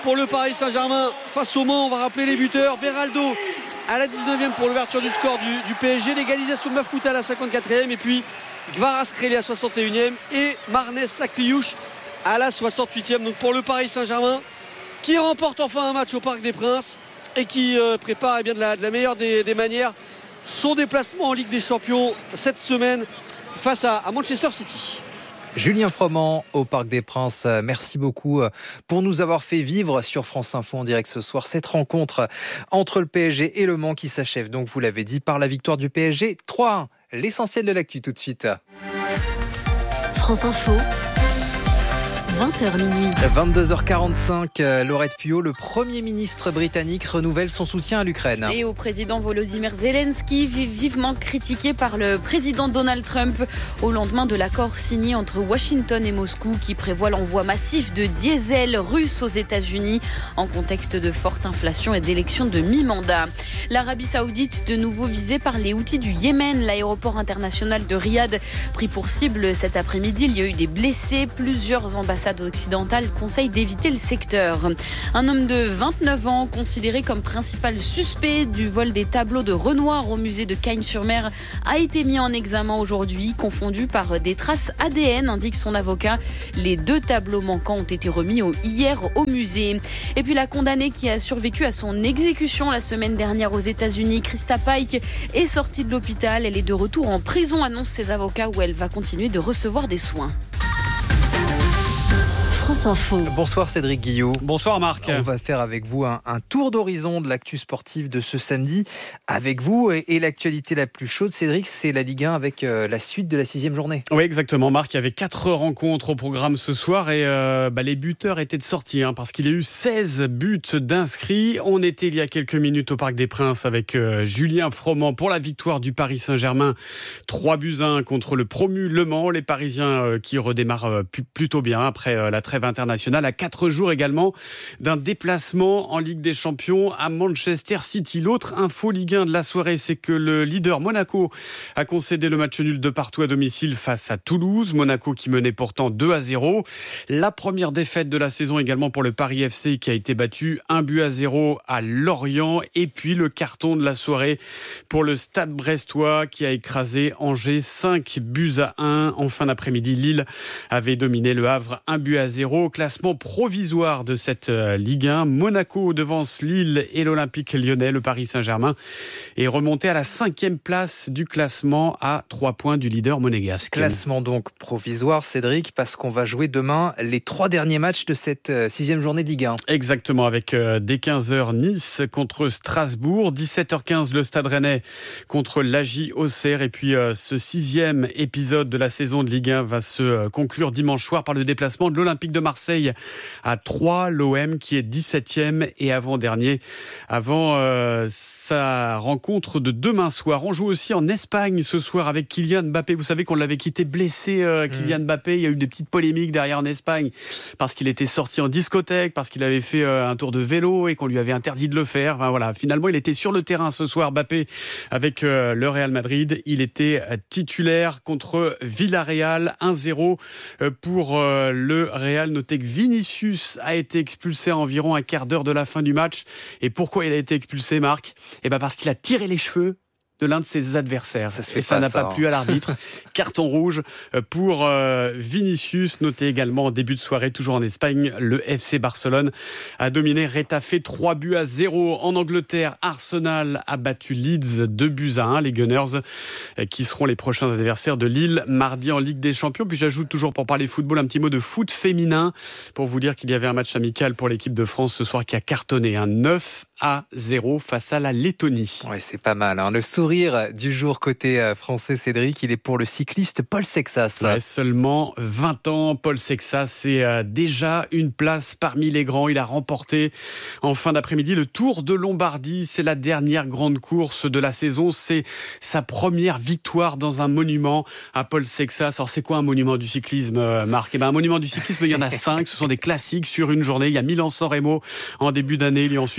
pour le Paris Saint-Germain face au Mans. On va rappeler les buteurs. Beraldo à la dix-neuvième pour l'ouverture du score du, du P S G. L'égalisation de Mafouta à la cinquante-quatrième. Et puis Kvaratskhelia à la soixante et unième. Et Marnes Sakliouche à la soixante-huitième. Donc pour le Paris Saint-Germain qui remporte enfin un match au Parc des Princes et qui euh, prépare eh bien, de, la, de la meilleure des, des manières son déplacement en Ligue des Champions cette semaine face à, à Manchester City. Julien Froment au Parc des Princes, merci beaucoup pour nous avoir fait vivre sur France Info en direct ce soir cette rencontre entre le P S G et le Mans qui s'achève, donc vous l'avez dit, par la victoire du P S G trois à un. L'essentiel de l'actu tout de suite. France Info. vingt heures minuit. vingt-deux heures quarante-cinq, Laurette Puot, le Premier ministre britannique, renouvelle son soutien à l'Ukraine. Et au président Volodymyr Zelensky, vivement critiqué par le président Donald Trump au lendemain de l'accord signé entre Washington et Moscou qui prévoit l'envoi massif de diesel russe aux États-Unis en contexte de forte inflation et d'élection de mi-mandat. L'Arabie Saoudite, de nouveau visée par les Houthis du Yémen, l'aéroport international de Riyad pris pour cible cet après-midi. Il y a eu des blessés, plusieurs ambassades occidentale conseille d'éviter le secteur. Un homme de vingt-neuf ans, considéré comme principal suspect du vol des tableaux de Renoir au musée de Cagnes-sur-Mer, a été mis en examen aujourd'hui, confondu par des traces A D N, indique son avocat. Les deux tableaux manquants ont été remis au, hier au musée. Et puis la condamnée qui a survécu à son exécution la semaine dernière aux États-Unis, Krista Pike, est sortie de l'hôpital. Elle est de retour en prison, annoncent ses avocats, où elle va continuer de recevoir des soins. France Info. Bonsoir Cédric Guillot. Bonsoir Marc. On va faire avec vous un, un tour d'horizon de l'actu sportive de ce samedi. Avec vous et, et l'actualité la plus chaude, Cédric, c'est la Ligue un avec euh, la suite de la sixième journée. Oui, exactement Marc. Il y avait quatre rencontres au programme ce soir et euh, bah, les buteurs étaient de sortie hein, parce qu'il y a eu seize buts d'inscrits. On était il y a quelques minutes au Parc des Princes avec euh, Julien Froment pour la victoire du Paris Saint-Germain. trois buts à un contre le promu Le Mans. Les Parisiens euh, qui redémarrent euh, plutôt bien après euh, la trêve internationale, à quatre jours également d'un déplacement en Ligue des Champions à Manchester City. L'autre info Ligue un de la soirée, c'est que le leader Monaco a concédé le match nul de partout à domicile face à Toulouse. Monaco qui menait pourtant deux à zéro. La première défaite de la saison également pour le Paris F C qui a été battu un but à zéro à Lorient. Et puis le carton de la soirée pour le Stade brestois qui a écrasé Angers cinq buts à un. En fin d'après-midi, Lille avait dominé le Havre un but à zéro. Au classement provisoire de cette Ligue un, Monaco devance Lille et l'Olympique lyonnais. Le Paris Saint-Germain est remonté à la cinquième place du classement à trois points du leader monégasque. Classement donc provisoire, Cédric, parce qu'on va jouer demain les trois derniers matchs de cette sixième journée de Ligue un. Exactement, avec euh, dès quinze heures Nice contre Strasbourg, dix-sept heures quinze le Stade Rennais contre l'A J Auxerre. Et puis euh, ce sixième épisode de la saison de Ligue un va se euh, conclure dimanche soir par le déplacement de l'Olympique de Marseille à Troyes, l'O M qui est dix-septième et avant-dernier avant euh, sa rencontre de demain soir. On joue aussi en Espagne ce soir avec Kylian Mbappé. Vous savez qu'on l'avait quitté blessé, euh, Kylian mmh. Mbappé. Il y a eu des petites polémiques derrière en Espagne parce qu'il était sorti en discothèque, parce qu'il avait fait euh, un tour de vélo et qu'on lui avait interdit de le faire. Enfin, voilà. Finalement, il était sur le terrain ce soir, Mbappé, avec euh, le Real Madrid. Il était titulaire contre Villarreal, un zéro pour euh, le Real. Notez que Vinicius a été expulsé à environ un quart d'heure de la fin du match. Et pourquoi il a été expulsé, Marc ? Eh ben parce qu'il a tiré les cheveux de l'un de ses adversaires. Ça se fait et ça n'a ça, pas hein. plu à l'arbitre. Carton rouge pour euh, Vinicius. Notez également en début de soirée, toujours en Espagne, le F C Barcelone a dominé Retafe trois buts à zéro. En Angleterre, Arsenal a battu Leeds deux buts à un. Les Gunners euh, qui seront les prochains adversaires de Lille mardi en Ligue des Champions. Puis j'ajoute toujours pour parler football un petit mot de foot féminin pour vous dire qu'il y avait un match amical pour l'équipe de France ce soir qui a cartonné un neuf à zéro face à la Lettonie. Ouais, c'est pas mal. Hein. Le sourire du jour côté français, Cédric, il est pour le cycliste Paul Sexas. Ouais, seulement vingt ans, Paul Sexas, c'est euh, déjà une place parmi les grands. Il a remporté en fin d'après-midi le Tour de Lombardie. C'est la dernière grande course de la saison. C'est sa première victoire dans un monument à Paul Sexas. Alors c'est quoi un monument du cyclisme, euh, Marc ? Eh ben, un monument du cyclisme, il y en a cinq. Ce sont des classiques sur une journée. Il y a Milan-San Remo en début d'année. Il y a ensuite le Tour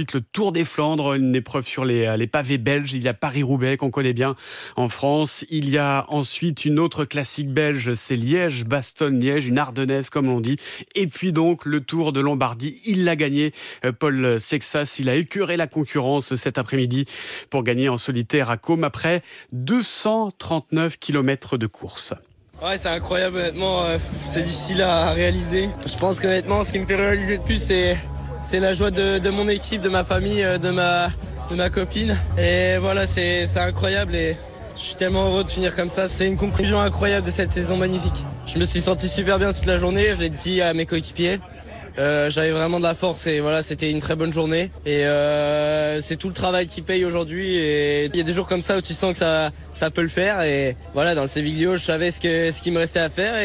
Tour des Flandres, une épreuve sur les, les pavés belges. Il y a Paris-Roubaix qu'on connaît bien en France. Il y a ensuite une autre classique belge, c'est Liège-Bastogne-Liège, une ardennaise comme on dit. Et puis donc le Tour de Lombardie, il l'a gagné. Paul Sexas, il a écœuré la concurrence cet après-midi pour gagner en solitaire à Côme après deux cent trente-neuf kilomètres de course. Ouais, c'est incroyable, honnêtement, euh, c'est difficile à réaliser. Je pense qu'honnêtement, ce qui me fait réaliser le plus, c'est, c'est la joie de, de mon équipe, de ma famille, de ma, de ma copine. Et voilà, c'est, c'est incroyable et je suis tellement heureux de finir comme ça. C'est une conclusion incroyable de cette saison magnifique. Je me suis senti super bien toute la journée, je l'ai dit à mes coéquipiers. Euh, j'avais vraiment de la force et voilà, c'était une très bonne journée et euh, c'est tout le travail qui paye aujourd'hui et il y a des jours comme ça où tu sens que ça, ça peut le faire et voilà, dans le Séviglio, je savais ce, que, ce qu'il me restait à faire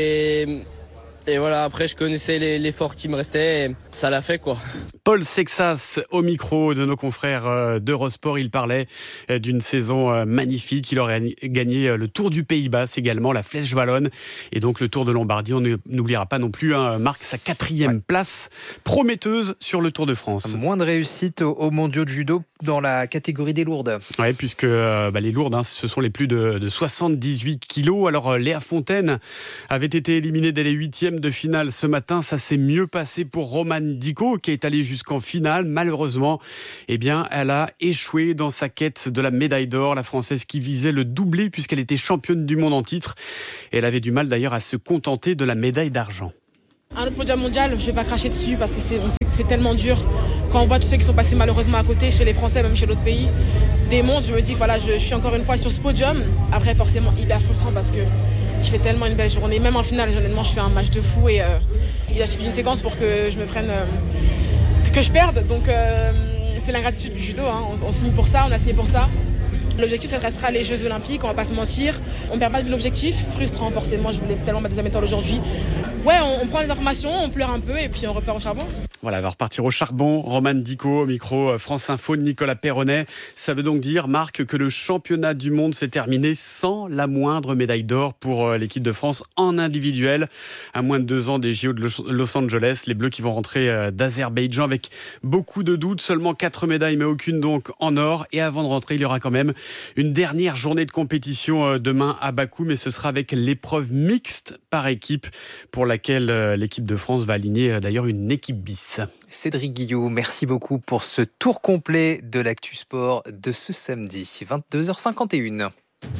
et, et voilà, après je connaissais les, l'effort qui me restait et ça l'a fait quoi. Paul Sexas au micro de nos confrères d'Eurosport, il parlait d'une saison magnifique, il aurait gagné le Tour du Pays Basque également, la Flèche Wallonne et donc le Tour de Lombardie. On n'oubliera pas non plus, hein, marque sa quatrième ouais. place prometteuse sur le Tour de France. Moins de réussite aux, aux mondiaux de judo dans la catégorie des lourdes. Oui, puisque euh, bah, les lourdes, hein, ce sont les plus de, de soixante-dix-huit kilos. Alors euh, Léa Fontaine avait été éliminée dès les huitièmes de finale ce matin. Ça s'est mieux passé pour Romane Dico qui est allée jusqu'en finale. Malheureusement, eh bien, elle a échoué dans sa quête de la médaille d'or. La Française qui visait le doublé puisqu'elle était championne du monde en titre. Et elle avait du mal d'ailleurs à se contenter de la médaille d'argent. Un autre podium mondial, je ne vais pas cracher dessus parce que c'est, on sait que c'est tellement dur. Quand on voit tous ceux qui sont passés malheureusement à côté, chez les Français, même chez d'autres pays, des mondes, je me dis que voilà, je, je suis encore une fois sur ce podium. Après, forcément, hyper frustrant parce que je fais tellement une belle journée. Même en finale, honnêtement, je fais un match de fou et euh, il a suffi d'une séquence pour que je me prenne, euh, que je perde. Donc, euh, c'est l'ingratitude du judo. Hein. On, on signe pour ça, on a signé pour ça. L'objectif, ça restera les Jeux Olympiques, on va pas se mentir. On ne perd pas de l'objectif, frustrant forcément, je voulais tellement battre des médailles aujourd'hui. Ouais, on, on prend les informations, on pleure un peu et puis on repart au charbon. Voilà, elle va repartir au charbon. Romane Dico, au micro France Info de Nicolas Perronnet. Ça veut donc dire, Marc, que le championnat du monde s'est terminé sans la moindre médaille d'or pour l'équipe de France en individuel. À moins de deux ans des J O de Los Angeles, les Bleus qui vont rentrer d'Azerbaïdjan avec beaucoup de doutes. Seulement quatre médailles, mais aucune donc en or. Et avant de rentrer, il y aura quand même une dernière journée de compétition demain à Bakou, mais ce sera avec l'épreuve mixte par équipe pour laquelle l'équipe de France va aligner d'ailleurs une équipe bis. Cédric Guillot, merci beaucoup pour ce tour complet de l'actu sport de ce samedi, vingt-deux heures cinquante et une.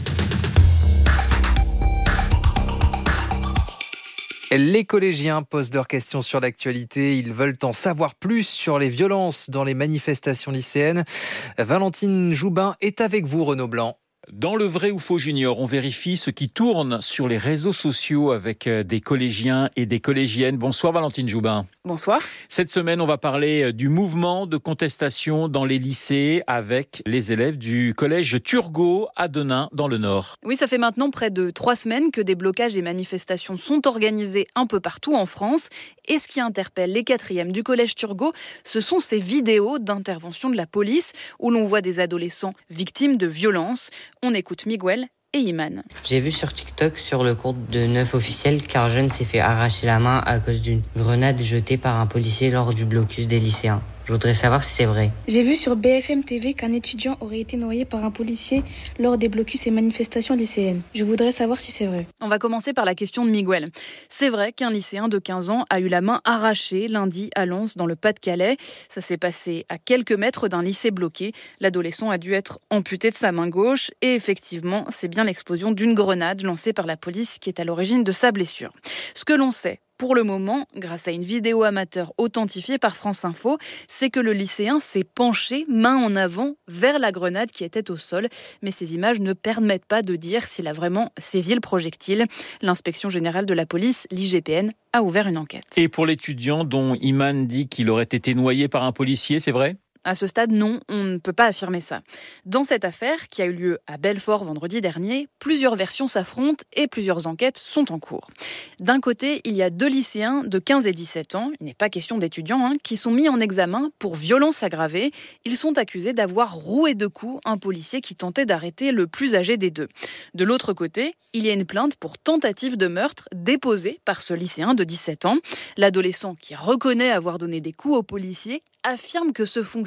Les collégiens posent leurs questions sur l'actualité. Ils veulent en savoir plus sur les violences dans les manifestations lycéennes. Valentine Joubin est avec vous, Renaud Blanc. Dans le vrai ou faux junior, on vérifie ce qui tourne sur les réseaux sociaux avec des collégiens et des collégiennes. Bonsoir Valentine Joubin. Bonsoir. Cette semaine, on va parler du mouvement de contestation dans les lycées avec les élèves du collège Turgot à Denain dans le Nord. Oui, ça fait maintenant près de trois semaines que des blocages et manifestations sont organisés un peu partout en France. Et ce qui interpelle les quatrièmes du collège Turgot, ce sont ces vidéos d'intervention de la police où l'on voit des adolescents victimes de violences. On écoute Miguel et Iman. J'ai vu sur TikTok sur le compte de neuf officiels qu'un jeune s'est fait arracher la main à cause d'une grenade jetée par un policier lors du blocus des lycéens. Je voudrais savoir si c'est vrai. J'ai vu sur B F M T V qu'un étudiant aurait été noyé par un policier lors des blocus et manifestations lycéennes. Je voudrais savoir si c'est vrai. On va commencer par la question de Miguel. C'est vrai qu'un lycéen de quinze ans a eu la main arrachée lundi à Lens dans le Pas-de-Calais. Ça s'est passé à quelques mètres d'un lycée bloqué. L'adolescent a dû être amputé de sa main gauche et effectivement, c'est bien l'explosion d'une grenade lancée par la police qui est à l'origine de sa blessure. Ce que l'on sait pour le moment, grâce à une vidéo amateur authentifiée par France Info, c'est que le lycéen s'est penché, main en avant, vers la grenade qui était au sol. Mais ces images ne permettent pas de dire s'il a vraiment saisi le projectile. L'inspection générale de la police, l'I G P N, a ouvert une enquête. Et pour l'étudiant dont Iman dit qu'il aurait été noyé par un policier, c'est vrai ? À ce stade, non, on ne peut pas affirmer ça. Dans cette affaire, qui a eu lieu à Belfort vendredi dernier, plusieurs versions s'affrontent et plusieurs enquêtes sont en cours. D'un côté, il y a deux lycéens de quinze et dix-sept ans, il n'est pas question d'étudiants, hein, qui sont mis en examen pour violence aggravée. Ils sont accusés d'avoir roué de coups un policier qui tentait d'arrêter le plus âgé des deux. De l'autre côté, il y a une plainte pour tentative de meurtre déposée par ce lycéen de dix-sept ans. L'adolescent qui reconnaît avoir donné des coups au policier affirme que ce fonctionnaire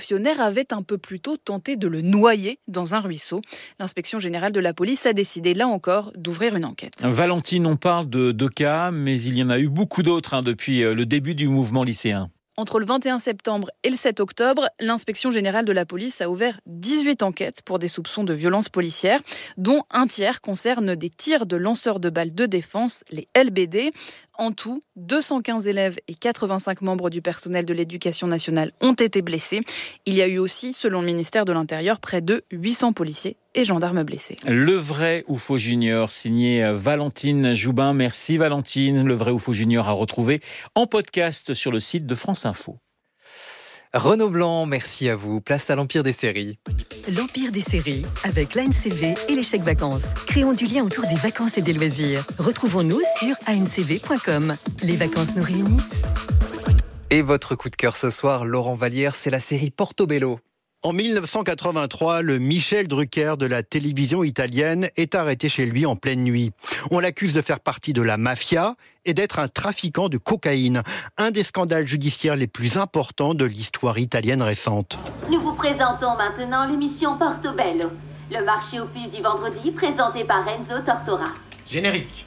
fonctionnaire avait un peu plus tôt tenté de le noyer dans un ruisseau. L'inspection générale de la police a décidé, là encore, d'ouvrir une enquête. Valentine, on parle de deux cas, mais il y en a eu beaucoup d'autres hein, depuis le début du mouvement lycéen. Entre le vingt et un septembre et le sept octobre, l'inspection générale de la police a ouvert dix-huit enquêtes pour des soupçons de violences policières, dont un tiers concerne des tirs de lanceurs de balles de défense, les L B D. En tout, deux cent quinze élèves et quatre-vingt-cinq membres du personnel de l'éducation nationale ont été blessés. Il y a eu aussi, selon le ministère de l'Intérieur, près de huit cents policiers et gendarmes blessés. Le vrai ou faux junior, signé Valentine Joubin. Merci Valentine. Le vrai ou faux junior à retrouver en podcast sur le site de France Info. Renaud Blanc, merci à vous. Place à l'Empire des séries. L'Empire des séries, avec l'A N C V et les chèques vacances. Créons du lien autour des vacances et des loisirs. Retrouvons-nous sur a n c v point com. Les vacances nous réunissent. Et votre coup de cœur ce soir, Laurent Vallière, c'est la série Portobello. En mille neuf cent quatre-vingt-trois, le Michel Drucker de la télévision italienne est arrêté chez lui en pleine nuit. On l'accuse de faire partie de la mafia et d'être un trafiquant de cocaïne, un des scandales judiciaires les plus importants de l'histoire italienne récente. Nous vous présentons maintenant l'émission Portobello, le marché aux puces du vendredi présenté par Renzo Tortora. Générique.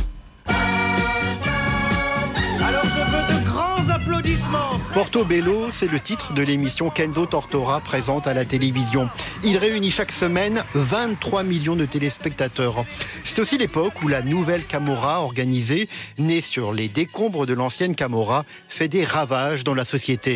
Alors je veux de grands applaudissements. Portobello, c'est le titre de l'émission qu'Enzo Tortora présente à la télévision. Il réunit chaque semaine vingt-trois millions de téléspectateurs. C'est aussi l'époque où la nouvelle Camorra organisée, née sur les décombres de l'ancienne Camorra, fait des ravages dans la société.